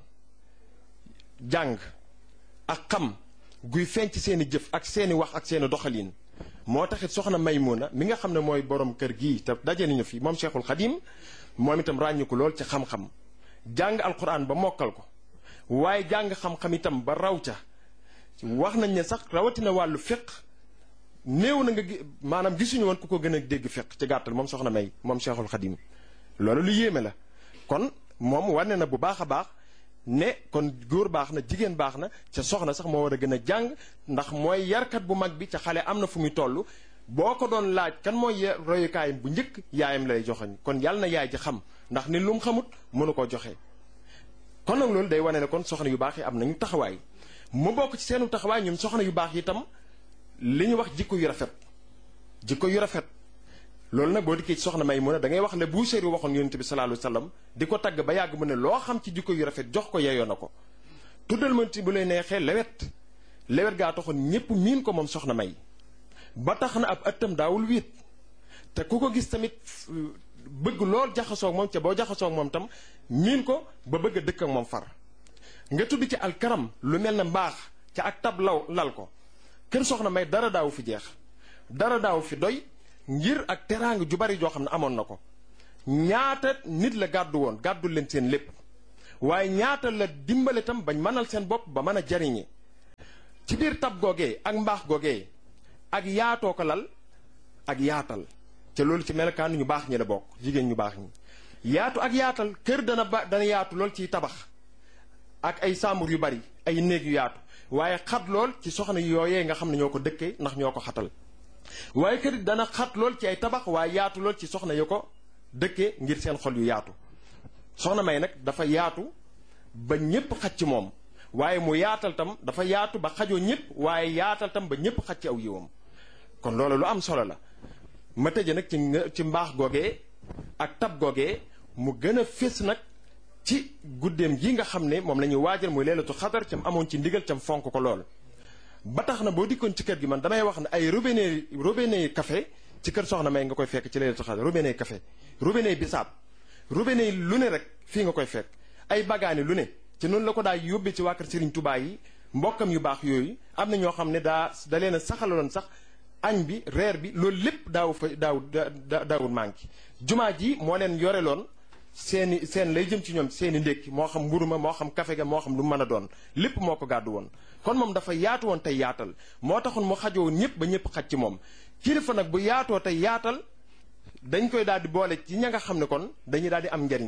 jàng ak xam guy feeñ ci seeni jëf ak seeni wax ak seeni doxalin moo taxit soxna Maymuna mi nga xam ne mooy borom kër gii te daje nañu fi moom Cheikhul Khadim moom itam ràññu ko lool ci xam-xam jàng alquran ba mokkal ko waaye jàng xam-xam itam ba raw ca wax nañ ne sax rawatina wàllu fiq néew na nga maanaam gisuñu woon ku ko gën a dégg fiq ci gàttal moom soxna May moom Cheikhul Khadim loolu lu yéeme la kon moom wane na bu baax a baax ne kon góor baax na jigéen baax na ca soxna sax moo war a gën a jàng ndax mooy yarkat bu mag bi ca xale am na fu muy toll boo ko doon laaj kan mooy royukaayam bu njëkk yaayam lay joxañ kon yàlla na yaay ji xam ndax ni lu mu xamut mënu koo joxe. kon nag loolu day wane ne kon soxna yu baax yi am nañu taxawaay mu bokk ci seenu taxawaay ñoom soxna yu baax yi itam li ñu wax jikko yu rafet jikko yu rafet loolu nag boo dikkee ci soxna Maymuna da ngay wax le bu séeri waxoon yonent bi sallallahu alayhi wasallam di ko tagg ba yàgg mu ne loo xam ci jikko yu rafet jox ko yeyoo na ko tuddal ma ci bu lay neexee lewet lewet gaa taxoon ñépp miin ko moom soxna May ba tax na ab ëttam daawul wiit te ku ko gis tamit bëgg lool jaxasoo ak moom ca boo jaxasoo ak moom tam miin ko ba bëgg a dëkk ak moom far nga tudd ci alkaram lu mel ne mbaax ca ak tab law lal ko kër soxna May dara daawu fi jeex dara daawu fi doy ngir ak teraanga ju bari joo xam ne amoon na ko ñaata nit la gàddu woon gàddul leen seen lépp waaye ñaata la dimbale tam bañ mënal seen bopp ba mën a jariñe ci biir tab googee ak mbaax googee ak yaatoo ko lal ak yaatal te loolu ci melokaan ñu baax ñi la bokk jigéen ñu baax ñi yaatu ak yaatal kër dana ba dana yaatu lool ciy tabax ak ay sàmbur yu bari ay néeg yu yaatu waaye xat lool ci soxna yooyee nga xam ne ñoo ko dëkkee ndax ñoo ko xatal waaye kër dana xat lool ci ay tabax waaye yaatu lool ci soxna yu ko dëkkee ngir seen xol yu yaatu soxna May nag dafa yaatu ba ñépp xaj ci moom waaye mu yaatal tam dafa yaatu ba xajoo ñépp waaye yaatal tam ba ñépp xaj ci aw yiwam kon loolu lu am solo la ma tëje nag ci ci mbaax googee ak tab googee mu gën a fés nag ci guddeem gi nga xam ne moom la ñuy waajal muy leelatu xadar cam amoon ci ndigal cam fonk ko lool ba tax na boo dikkoon ci kër gi man damay wax ne ay robinet robinet café ci kër soxna May nga koy fekk ci leelatu xadar robinet café robinet bisaab robinet lu ne rek fii nga koy fekk ay bagaani lu ne ci noonu la ko daa yóbbee ci waa kër Serigne Touba yi mbokkam yu baax yooyu am na ñoo xam ne daa da leen a saxaloon sax añ bi reer bi loolu lépp daaw fa daaw daawul manqué jumaa ji moo leen yoreloon seeni seen lay jëm ci ñoom seeni ndékki moo xam mburu ma moo xam kafe ga moo xam lu mën a doon lépp moo ko gàddu woon kon moom dafa yaatu woon tey yaatal moo taxoon mu xajoo ñëpp ba ñëpp xaj ci moom kilifa nag bu yaatoo tey yaatal dañ koy daal di boole ci ña nga xam ne kon dañuy daal di am njariñ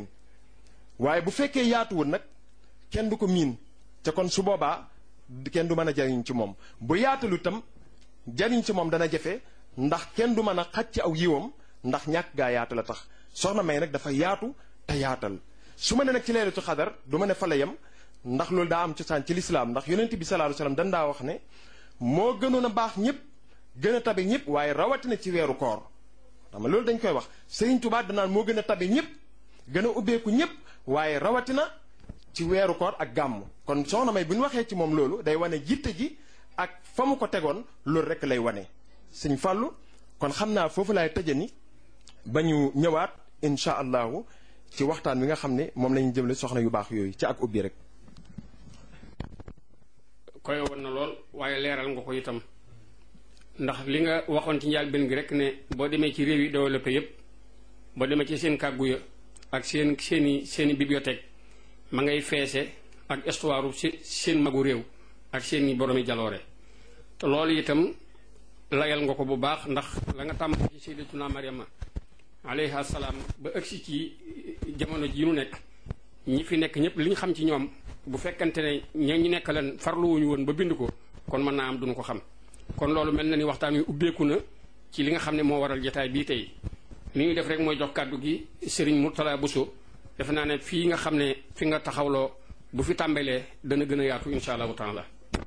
waaye bu fekkee yaatuwul nag kenn du ko miin te kon su boobaa kenn du mën a jariñ ci moom bu yaatalu itam jariñ ci moom dana jafe ndax kenn du mën a xaj ci aw yiwam ndax ñàkk gaa yaatu la tax soxna May nag dafa yaatu te yaatal su ma ne nag ci leelatu xadar du ma ne fa la yem ndax loolu daa am cosaan ci lislaam ndax yonent bi sallallahu alayhi wasallam dan daa wax ne moo gënoon a baax ñëpp gën a tabe ñëpp waaye rawatina ci weeru koor xam nga loolu dañ koy wax Serigne Touba danaan moo gën a tabe ñëpp gën a ubbeeku ñëpp waaye rawatina ci weeru koor ak gàmm kon soxna May bu ñu waxee ci moom loolu day wane jitte ji ak fa mu ko tegoon loolu rek lay wane sëñ Fàllu kon xam naa foofu laay tëje ni ba ñu ñëwaat incha allahu ci waxtaan wi nga xam ne moom la ñu jëmle soxna yu baax yooyu ci ak ubbi rek.
koy woon na lool waaye leeral nga ko itam ndax li nga waxoon ci njëlbéen gi rek ne boo demee ci réew yi développé yépp boo demee ci seen kàggu ya ak seen seeni seeni bibliothèque ma ngay feese ak histoire seen magu réew ak seeni boroomi jaloore te loolu itam layal nga ko bu baax ndax la nga tàmm ci sayyidatuna Maryama alayha salaam ba ëgsi ci jamono ji ñu nekk ñi fi nekk ñëpp li ñu xam ci ñoom bu fekkante ne ña ñu nekk leen farluwuñu woon ba bind ko kon mën naa am duñu ko xam kon loolu mel na ni waxtaan wi ubbeeku na ci li nga xam ne moo waral jotaay bii tey li ñuy def rek mooy jox kàddu gi Serigne Mourtala Bousso defe naa ne fii nga xam ne fi nga taxawloo bu fi tàmbalee dana gën a yaatu insha allahu taala.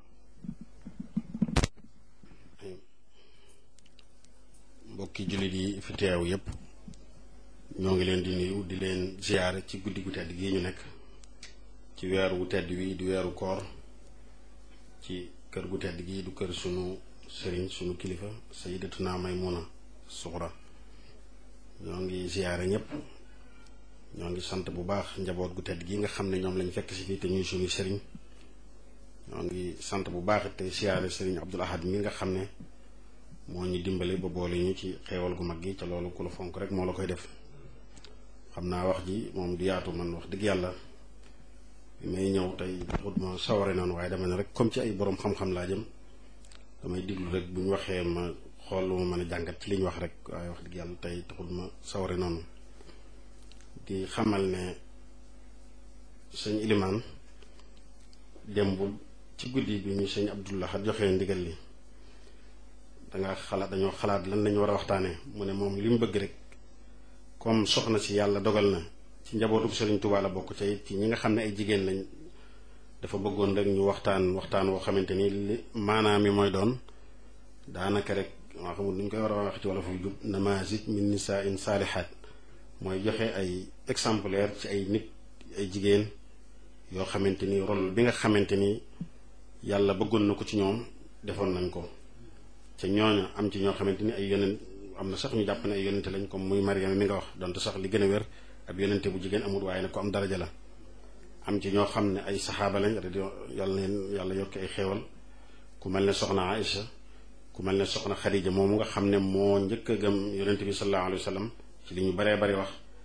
mbokki jullit yi fi teew yépp ñoo ngi leen di nuyu di leen ziyaare ci guddi gu tedd gi ñu nekk ci weeru gu tedd wi di weeru koor ci kër gu tedd gi du kër sunu sëriñ sunu kilifa sayyidatuna Maymuna Suxra ñoo ngi ziyaare ñépp ñoo ngi sant bu baax njaboot gu tedd gi nga xam ne ñoom lañ fekk si fii te ñuy sunu sëriñ ñoo ngi sant bu baax te ziyaare sëriñ Abdul Ahad mi nga xam ne moo ñu dimbale ba boole ñu ci xeewal gu mag gi ca loolu ku la fonk rek moo la koy def xam naa wax ji moom du yaatu man wax dëgg yàlla bi may ñëw tey taxut ma saware noonu waaye dama ne rek comme ci ay borom xam-xam laa jëm damay diglu rek bu ñu waxee ma xool lu ma mën a jàngat ci li ñu wax rek waaye wax dëgg yàlla tey taxut ma saware noonu di xamal ne sëñ Ilimaan démbul ci guddi bi ñu sëñ Abdullah joxee ndigal li danga xalaat dañoo xalaat lan lañu war a waxtaanee mu ne moom li mu bëgg rek comme soxna si yàlla dogal na ci njabootu Serigne Touba la bokk ca it ci ñi nga xam ne ay jigéen lañ dafa bëggoon rek ñu waxtaan waxtaan woo xamante ni li maanaam mi mooy doon daanaka rek maa xamul nu ñu koy war a wax ci wala fu jub namazij min nisaa'in saalihaat mooy joxe ay exemplaire ci ay nit ay jigéen yoo xamante ni rôle bi nga xamante ni yàlla bëggoon na ko ci ñoom defoon nañ ko ca ñooñu am ci ñoo xamante ni ay yonent am na sax ñu jàpp ne ay yonente lañ comme muy Mariama mi nga wax donte sax li gën a wér ab yonente bu jigéen amul waaye nag ko am daraja la am ci ñoo xam ne ay saxaaba lañ yàlla leen yàlla yokk ay xéewal ku mel ne soxna Aïcha ku mel ne soxna Xadija moomu nga xam ne moo njëkk a gëm yonente bi sallallahu alayhi wa sallam ci li ñu baree bari wax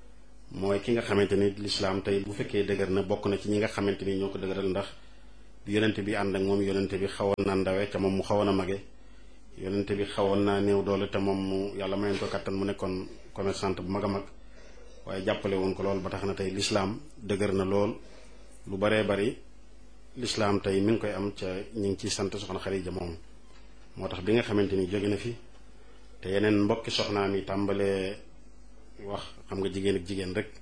mooy ki nga xamante ni lislaam tey bu fekkee dëgër na bokk na ci ñi nga xamante ni ñoo ko dëgëral ndax bi yonente bi ànd ak moom yonente bi xawoon naa ndawe te moom mu xawoon a mage yonente bi xawoon naa néew doole te moom mu yàlla mayoon ko kattan mu nekkoon commerçante bu mag a mag waaye jàppale woon ko lool ba tax na tey lislaam dëgër na lool lu baree bari lislaam tey mi ngi koy am ca ñu ngi ciy sant soxna Xadija moom moo tax bi nga xamante ni jóge na fi te yeneen mbokki soxnaam yi tàmbalee wax xam nga jigéen ak jigéen rek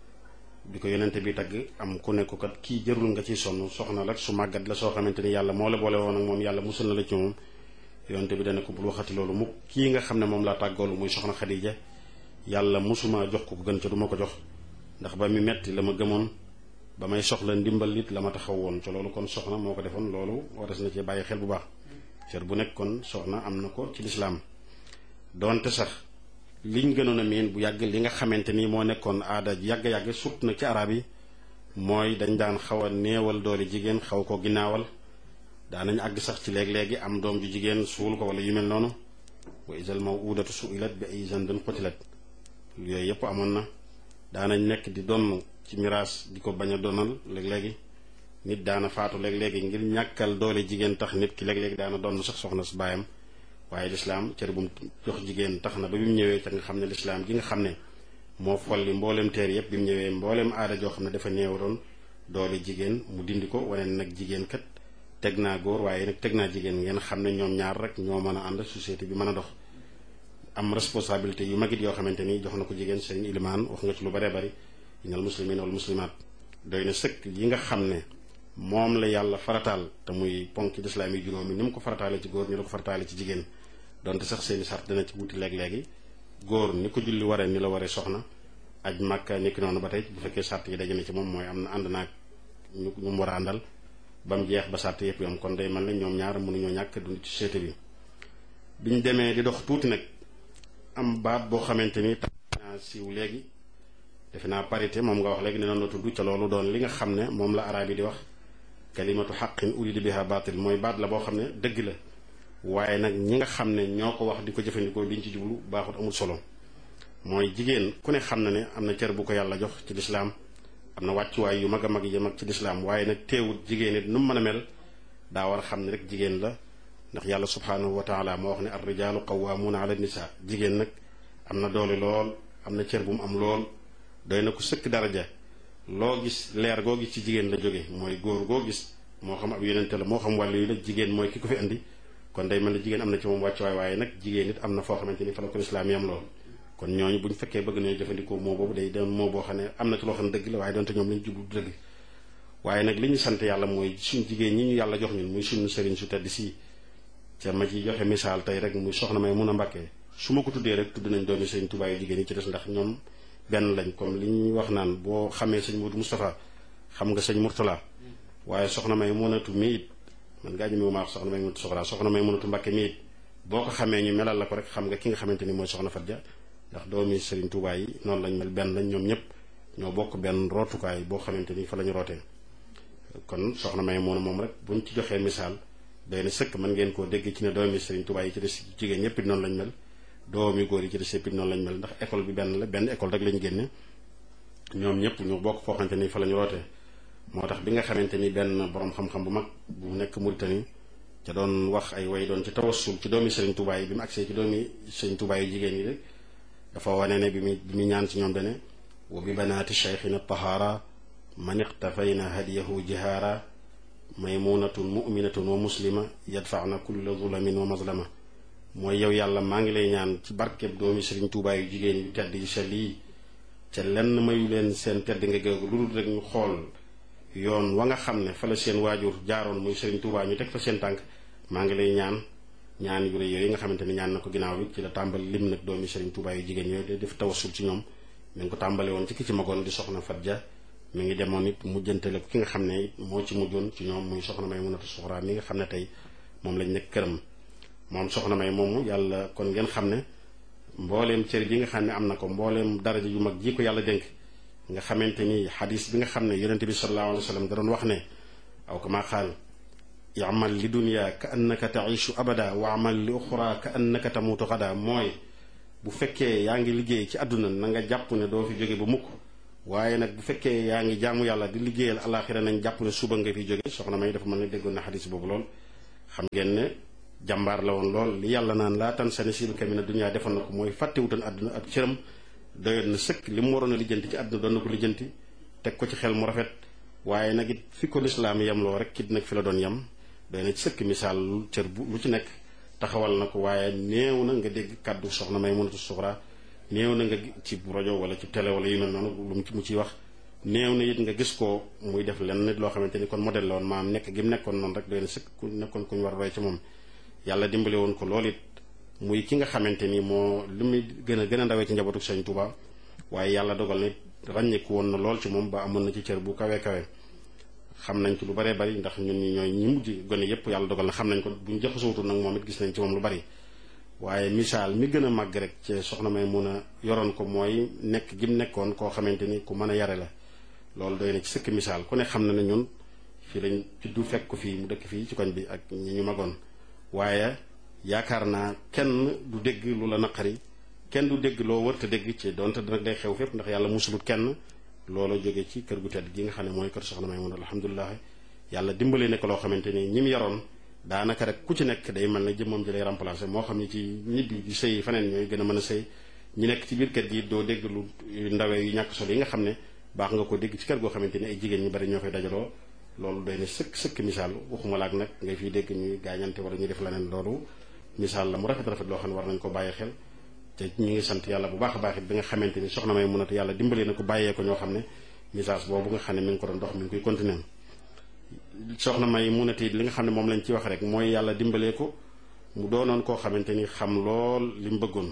bi ko yonente bi tagg am ku nekk kat kii jërul nga ciy sonn soxna la su màggat la soo xamante ni yàlla moo la boole woon ak moom yàlla musul na la ci moom yonente bi dana ko bul waxati loolu mukk kii nga xam ne moom laa tàggoolu muy soxna Xadija yàlla musuma jox ko gën ca du ma ko jox ndax ba mi metti la ma gëmoon ba may soxla ndimbal it la ma taxaw woon ca loolu kon soxna moo ko defoon loolu waras na ci bàyyi xel bu baax cër bu nekk kon soxna am na ko ci lislaam doonte sax liñ gënoon a miin bu yàgg li nga xamante ni moo nekkoon aada yàgg-yàgg sut na ci arab yi mooy dañ daan xaw a néewal doole jigéen xaw ko ginnaawal daanañ àgg sax ci léeg-léegi am doom ju jigéen suul ko wala yu mel noonu wa isal mawudatu suilat bi ay zandin qutilat yooyu yëpp amoon na daanañ nekk di donn ci miraas di ko bañ a donal léeg-léegi nit daana faatu léeg-léegi ngir ñàkkal doole jigéen tax nit ki léeg-léegi daana donn sax soxna su baayam waaye lislaam cër bu mu jox jigéen tax na ba bi mu ñëwee ca nga xam ne lislaam gi nga xam ne moo folli mboolem teer yëpp bi mu ñëwee mboolem aada joo xam ne dafa néewroon doole jigéen mu dindi ko wane nag jigéen kat teg naa góor waaye nag teg naa jigéen ngeen xam ne ñoom ñaar rek ñoo mën a ànd société bi mën a dox am responsabilité yu magit yoo xamante ni jox na ko jigéen seen ilimaan wax nga ci lu baree bari inal muslimin wal muslimaat doy na sëkk yi nga xam ne moom la yàlla farataal te muy ponk ci lislaam yi juróomi ni mu ko farataale ci góor ni la ko farataale ci jigéen donte sax seeni sart dana ci wuti léeg-léegi góor ni ko julli waree ni la waree soxna aj màkka ni ki noonu ba tey bu fekkee sart yi daje na ci moom mooy am na ànd naag ñu ñu mu war a àndal ba mu jeex ba sart yëpp yom kon day mel ne ñoom ñaar mënuñoo ñàkk dund ci société bi biñ demee di dox tuuti nag am baat boo xamante ni tax naa siiw léegi defe naa parité moom nga wax léegi ne noonu la tudd ca loolu doon li nga xam ne moom la araab yi di wax kalimatu xaqin urida biha baatil mooy baat la boo xam ne dëgg la waaye nag ñi nga xam ne ñoo ko wax di ko jëfandikoo liñ ci jublu baaxut amul solo mooy jigéen ku ne xam na ne am na cër bu ko yàlla jox ci lislaam am na wàccuwaay yu mag a mag yi mag ci lislaam waaye nag teewut jigéen it nu mu mën a mel daa war a xam ne rek jigéen la ndax yàlla subhaanahu wa taala moo wax ne ar rijaalu qawwaamuuna ala nisa jigéen nag am na doole lool am na cër bu mu am lool doy na ko sëkk daraja loo gis leer goo gis ci jigéen la jóge mooy góor goo gis moo xam ab yonente la moo xam wàllu yi la jigéen mooy ki ko fi indi kon day mel ne jigéen am na ci moom wàccuwaay waaye nag jigéen it am na foo xamante ni fa la ko lislaam yam lool kon ñooñu bu ñu fekkee bëgg nañu jëfandikoo moo boobu day doon moo boo xam ne am na ci loo xam ne dëgg la waaye doonte ñoom lañu jublu dëgg waaye nag li ñu sant yàlla mooy suñ jigéen ñi ñu yàlla jox ñun muy suñu sëriñ su tedd si ca ma ci joxe misaal tey rek muy soxna may mun a mbàkkee su ma ko tuddee rek tudd nañ doomi sëriñ Tuubaa yu jigéen yi ci des ndax ñoom benn lañ comme li ñuy wax naan boo xamee sëñ Modou Moustapha xam nga sëñ Mourtala waaye soxna may munatu mi it man ngaa ñëmewu maa wax soxna may munatu soxla soxna may munatu mbàkke mi it boo ko xamee ñu melal la ko rek xam nga ki nga xamante ni mooy soxna Fatja ndax doomi sëriñ Tuubaa yi noonu lañ mel benn lañ ñoom ñëpp ñoo bokk benn rootukaay boo xamante ni fa la ñu rootee kon soxna may mun moom rek buñ ci joxee misaal doy na sëkk mën ngeen koo dégg ci ne doomi sëriñ Tuubaa yi ci des jigéen ñëpp it noonu lañ mel doomi góor yi ci des yëpp it noonu lañ mel ndax école bi benn la benn école rek lañ génne ñoom ñëpp ñu bokk foo xamante ni fa la ñu rootee moo tax bi nga xamante ni benn borom xam-xam bu mag bu nekk Mauritanie ca doon wax ay way doon ci tawassul ci doomi sëriñ Tuubaa yi bi mu agsee ci doomi sëriñ Tuubaa yu jigéen yi rek dafa wane ne bi mu bi mu ñaan ci ñoom dane wa bi banaati cheikhina tahaara man iqtafayna hadiyahu jihaara maymunatun muminatun wa muslima yadfaana kulla zulamin wa mazlama mooy yow yàlla maa ngi lay ñaan ci barkeb doomi sëriñ Tuubaa yu jigéen yu tedd yi sell yi ca lenn mayu leen seen tedd nga géegu lu dul rek ñu xool yoon wa nga xam ne fa la seen waajur jaaroon muy sëriñ Tuubaa ñu teg fa seen tànk maa ngi lay ñaan ñaan yu rëy yooyu nga xamante ni ñaan na ko ginnaaw bi ci la tàmbali lim nag doomi sëriñ Tuubaa yu jigéen yooyu day def tawassul ci ñoom mi ngi ko tàmbale woon ci ki ci magoon di soxna Fatja mi ngi demoon it mujjantale ki nga xam ne moo ci mujjoon ci ñoom muy soxna may munatu suxraa mi nga xam ne tey moom lañ nekk këram moom soxna may moomu yàlla kon ngeen xam ne mbooleem cër bi nga xam ne am na ko mbooleem daraja yu mag ji ko yàlla dénk nga xamante ni xadis bi nga xam ne yonente bi sallallahu alayhi wa sallam da doon wax ne aw kama qaal yamal li dunya ka annaka taishu abada wa amal li uxra ka annaka tamutu xada mooy bu fekkee yaa ngi liggéey ci àdduna na nga jàpp ne doo fi jóge ba mukk waaye nag bu fekkee yaa ngi jaamu yàlla di liggéeyal alaxira nañ jàpp ne suba nga fi jóge soxna May dafa mën ne déggoon na xadis boobu lool xam ngeen ne jàmbaar la woon lool li yàlla naan laa tan sa nasiibaka mina dunya defoon na ko mooy fàttewutoon àdduna ab cëram doyoon na sëkk li mu waroon a lijjanti ci àdduna doon na ko lijjanti teg ko ci xel mu rafet waaye nag it fi ko lislaam yem loo rek kit nag fi la doon yem doy na ci sëkk misaal lu cër bu lu ci nekk taxawal na ko waaye néew na nga dégg kàddu soxna Maymunatu Suxra néew na nga ci rajo wala ci télé wala yu mel noonu lu mu ciy wax néew na it nga gis ko muy def lenn nit loo xamante ni kon modèle la woon maam nekk gi mu nekkoon noonu rek doy na sëkk ku nekkoon ku ñu war a roy ci moom yàlla dimbale woon ko loolu it muy ki nga xamante ni moo li muy gën a gën a ndawee ci njabootu Sëñ Tuuba waaye yàlla dogal na ràññeeku woon na lool ci moom ba amoon na ci cër bu kawe kawe xam nañ ci lu baree bari ndax ñun ñi ñooy ñi mujj gone yépp yàlla dogal na xam nañ ko bu ñu jaxasootul nag moom it gis nañ ci moom lu bari waaye misaal mi gën a màgg rek ci soxna May mun a yoroon ko mooy nekk gi mu nekkoon koo xamante ni ku mën a yare la loolu doy na ci sëkk misaal ku ne xam na ne ñun fii lañ juddu fekk ko fii mu dëkk fii ci koñ bi ak ñi ñu magoon waaye yaakaar naa kenn du dégg lu la naqari kenn du dégg loo wër te dégg ci donte nag day xew fépp ndax yàlla musulut kenn loolu jóge ci kër gu tedd gi nga xam ne mooy kër soxna May mun alhamdulilah yàlla dimbale ne ko loo xamante ni ñi mu yaroon daanaka rek ku ci nekk day mel ne jëmmam ji lay remplacé moo xam ne ci ñibbi di sëy faneen ñooy gën a mën a sëy ñi nekk ci biir kër gi doo dégg lu ndawee yu ñàkk solo yi nga xam ne baax nga ko dégg ci kër goo xamante ni ay jigéen ñu bari ñoo fay dajaloo loolu doy na sëkk sëkk misaal waxuma laak nag ngay fiy dégg ñuy gaañante wala ñuy def leneen loolu misaal la mu rafet rafet loo xam ne war nañ ko bàyyi xel te ñu ngi sant yàlla bu baax a baax it bi nga xamante ni soxna May mun a yàlla dimbalee na ko bàyyee ko ñoo xam ne message boobu nga xam ne mi ngi ko doon dox mi ngi koy continuer soxna May mun a li nga xam ne moom lañ ci wax rek mooy yàlla dimbalee ko mu doonoon koo xamante ni xam lool li mu bëggoon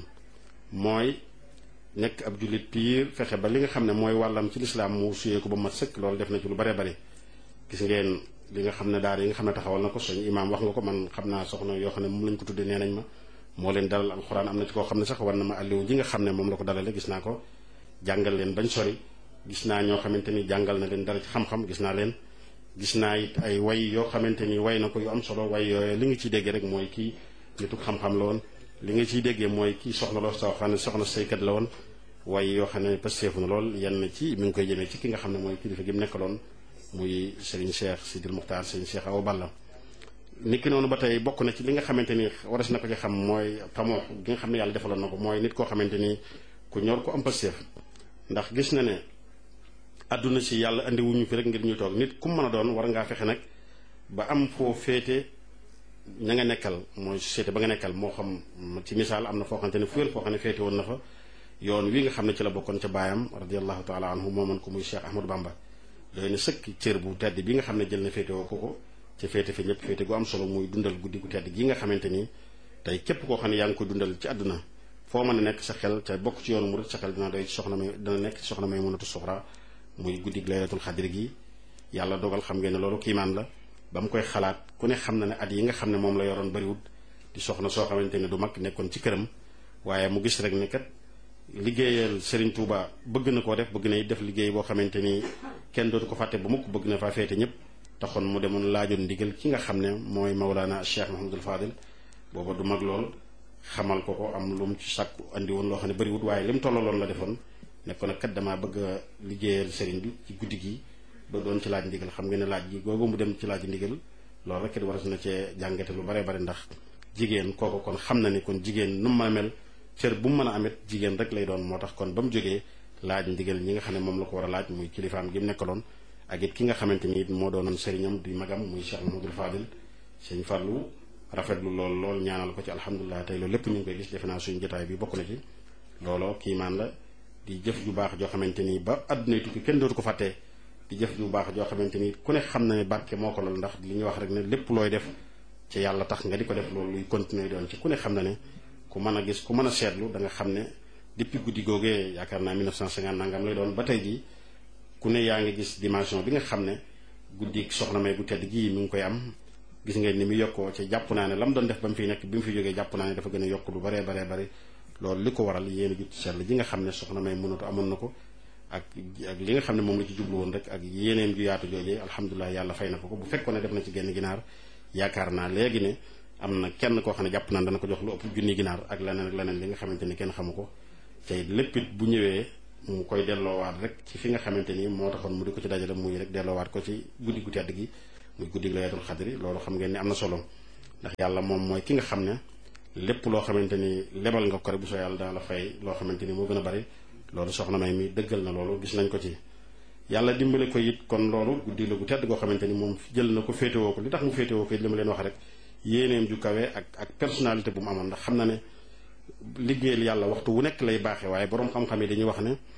mooy nekk ab jullit piir fexe ba li nga xam ne mooy wàllam ci lislaam mu suyee ko ba mat sëkk loolu def na ci lu baree bari gis ngeen li nga xam ne daara yi nga xam ne taxawal na ko suñu imaam wax nga ko man xam naa soxna yoo xam ne moom lañ ko tuddee nee nañ ma moo leen dalal alxuraan am na ci koo xam ne sax war na ma àlliwu ji nga xam ne moom la ko dalale gis naa ko jàngal leen bañ sori gis naa ñoo xamante ni jàngal na leen dara ci xam-xam gis naa leen gis naa it ay way yoo xamante ni way na ko yu am solo way yooyu li nga ciy déggee rek mooy kii nitu xam-xam la woon li nga ciy déggee mooy kii soxna loo soo xam ne soxna saykat la woon way yoo xam ne pasteefu na lool yenn ci mi ngi koy jëmee ci ki nga xam ne mooy kilifa gi mu nekkaloon muy Serigne Cheikh Sidil Muxtaar Serigne Cheikh Awa Balla niki noonu ba tey bokk na ci li nga xamante ni waras na ko ci xam mooy tamoo gi nga xam ne yàlla defaloon na ko mooy nit koo xamante ni ku ñor ko am pasteef ndax gis na ne àdduna si yàlla andi wuñu fi rek ngir ñu toog nit ku mën a doon war ngaa fexe nag ba am foo féete ña nga nekkal mooy société ba nga nekkal moo xam ci misaal am na foo xamante ne fu wér foo xam ne féete woon na fa yoon wi nga xam ne ci la bokkoon ca baayam radiallahu taala anhu mooman ko muy Cheikh Ahmadou Bamba doy na sëkk cër bu tedd bi nga xam ne jël na féete woo ko ko ca féete fi ñëpp féete gu am solo muy dundal guddi gu tedd gi nga xamante ni tey képp koo xam ne yaa ngi koy dundal ci àdduna foo mën a nekk sa xel ca bokk ci yoonu murid sa xel dina doy ci soxna may dina nekk ci soxna Maymunatu Suxra muy guddi laylatul xadri gi yàlla dogal xam ngeen ne loolu kiimaan la ba mu koy xalaat ku ne xam na ne at yi nga xam ne moom la yoroon bariwut di soxna soo xamante ne du mag nekkoon ci këram waaye mu gis rek ne kat liggéeyal Serigne Touba bëgg na koo def bëgg na def liggéey boo xamante ni kenn dootu ko fàtte ba mukk bëgg na faa féete ñëpp taxoon mu demoon laajoon ndigal ki nga xam ne mooy Mawlana Cheikh Mahamadul Fadil booba du mag lool xamal ko ko am lu mu ci sàkku andi woon loo xam ne bariwut waaye li mu tollaloon la defoon nekkoon nag kat damaa bëgg a liggéeyal Serigne bi ci guddi gi ba doon ci laaj ndigal xam nga ne laaj gi googu mu dem ci laaj ndigal loolu rek it war na cee jàngate lu bare bare ndax jigéen kooku kon xam na ni kon jigéen nu mu mën a mel cër bu mu mën a amit jigéen rek lay doon moo tax kon ba mu jógee laaj ndigal ñi nga xam ne moom la ko war a laaj muy kilifaam gi mu nekkaloon ak it ki nga xamante ni it moo doonoon sëriñam di magam muy Cheikh Mahamadul Fadil sëñ Fallou rafetlu lool lool ñaanal ko ci alhamdulilah tey loolu lépp ñu ngi koy gis defe naa suñu jotaay bi bokk na ci looloo kiimaan la di jëf ju baax joo xamante ni ba àdduna tukki kenn dootu ko fàttee di jëf ju baax joo xamante ni ku ne xam na ne barke moo ko lool ndax li ñuy wax rek ne lépp looy def ci yàlla tax nga di ko def loolu luy continuer doon ci ku ne xam na ne ku mën a gis ku mën a seetlu da nga xam ne depuis guddi googee yaakaar naa mille neuf cent cinquante nangam lay doon ba tey jii ku ne yaa ngi gis dimension bi nga xam ne guddi soxna May gu tedd gii mi ngi koy am gis ngeen ni mu yokkoo ci jàpp naa ne la mu doon def ba mu fiy nekk bi mu fi jógee jàpp naa ne dafa gën a yokk lu baree baree bari loolu li ko waral yéen a jut ci seetlu ji nga xam ne soxna May mënatu amoon na ko ak ak li nga xam ne moom la ci jublu woon rek ak yéeneem ju yaatu joojee alhamdulilah yàlla fay na ko ko bu fekkoon ne def na ci genn ginaar yaakaar naa léegi ne am na kenn koo xam ne jàpp naan dana ko jox lu ëpp junni ginaar ak leneen ak leneen li nga xamante ni kenn xamu ko tey lépp it bu ñëwee mu koy delloowaat rek ci fi nga xamante ni moo taxoon mu di ko ci dajale muy rek delloowaat ko ci guddi gu tedd gi muy guddi laylatul xadri loolu xam ngeen ni am na solo ndax yàlla moom mooy ki nga xam ne lépp loo xamante ni lebal nga ko rek bu soo yàlla dana la fay loo xamante ni moo gën a bari loolu soxna May mi dëggal na loolu gis nañ ko ci yàlla dimbale ko it kon loolu guddi la gu tedd goo xamante ni moom jël na ko féetewoo ko li tax mu féetewoo ko it li ma leen wax rek yéeneem ju kawe ak ak personnalité bu mu amoon ndax xam na ne liggéeyal yàlla waxtu wu nekk lay baaxee waaye boroom xam-xam yi dañuy wax ne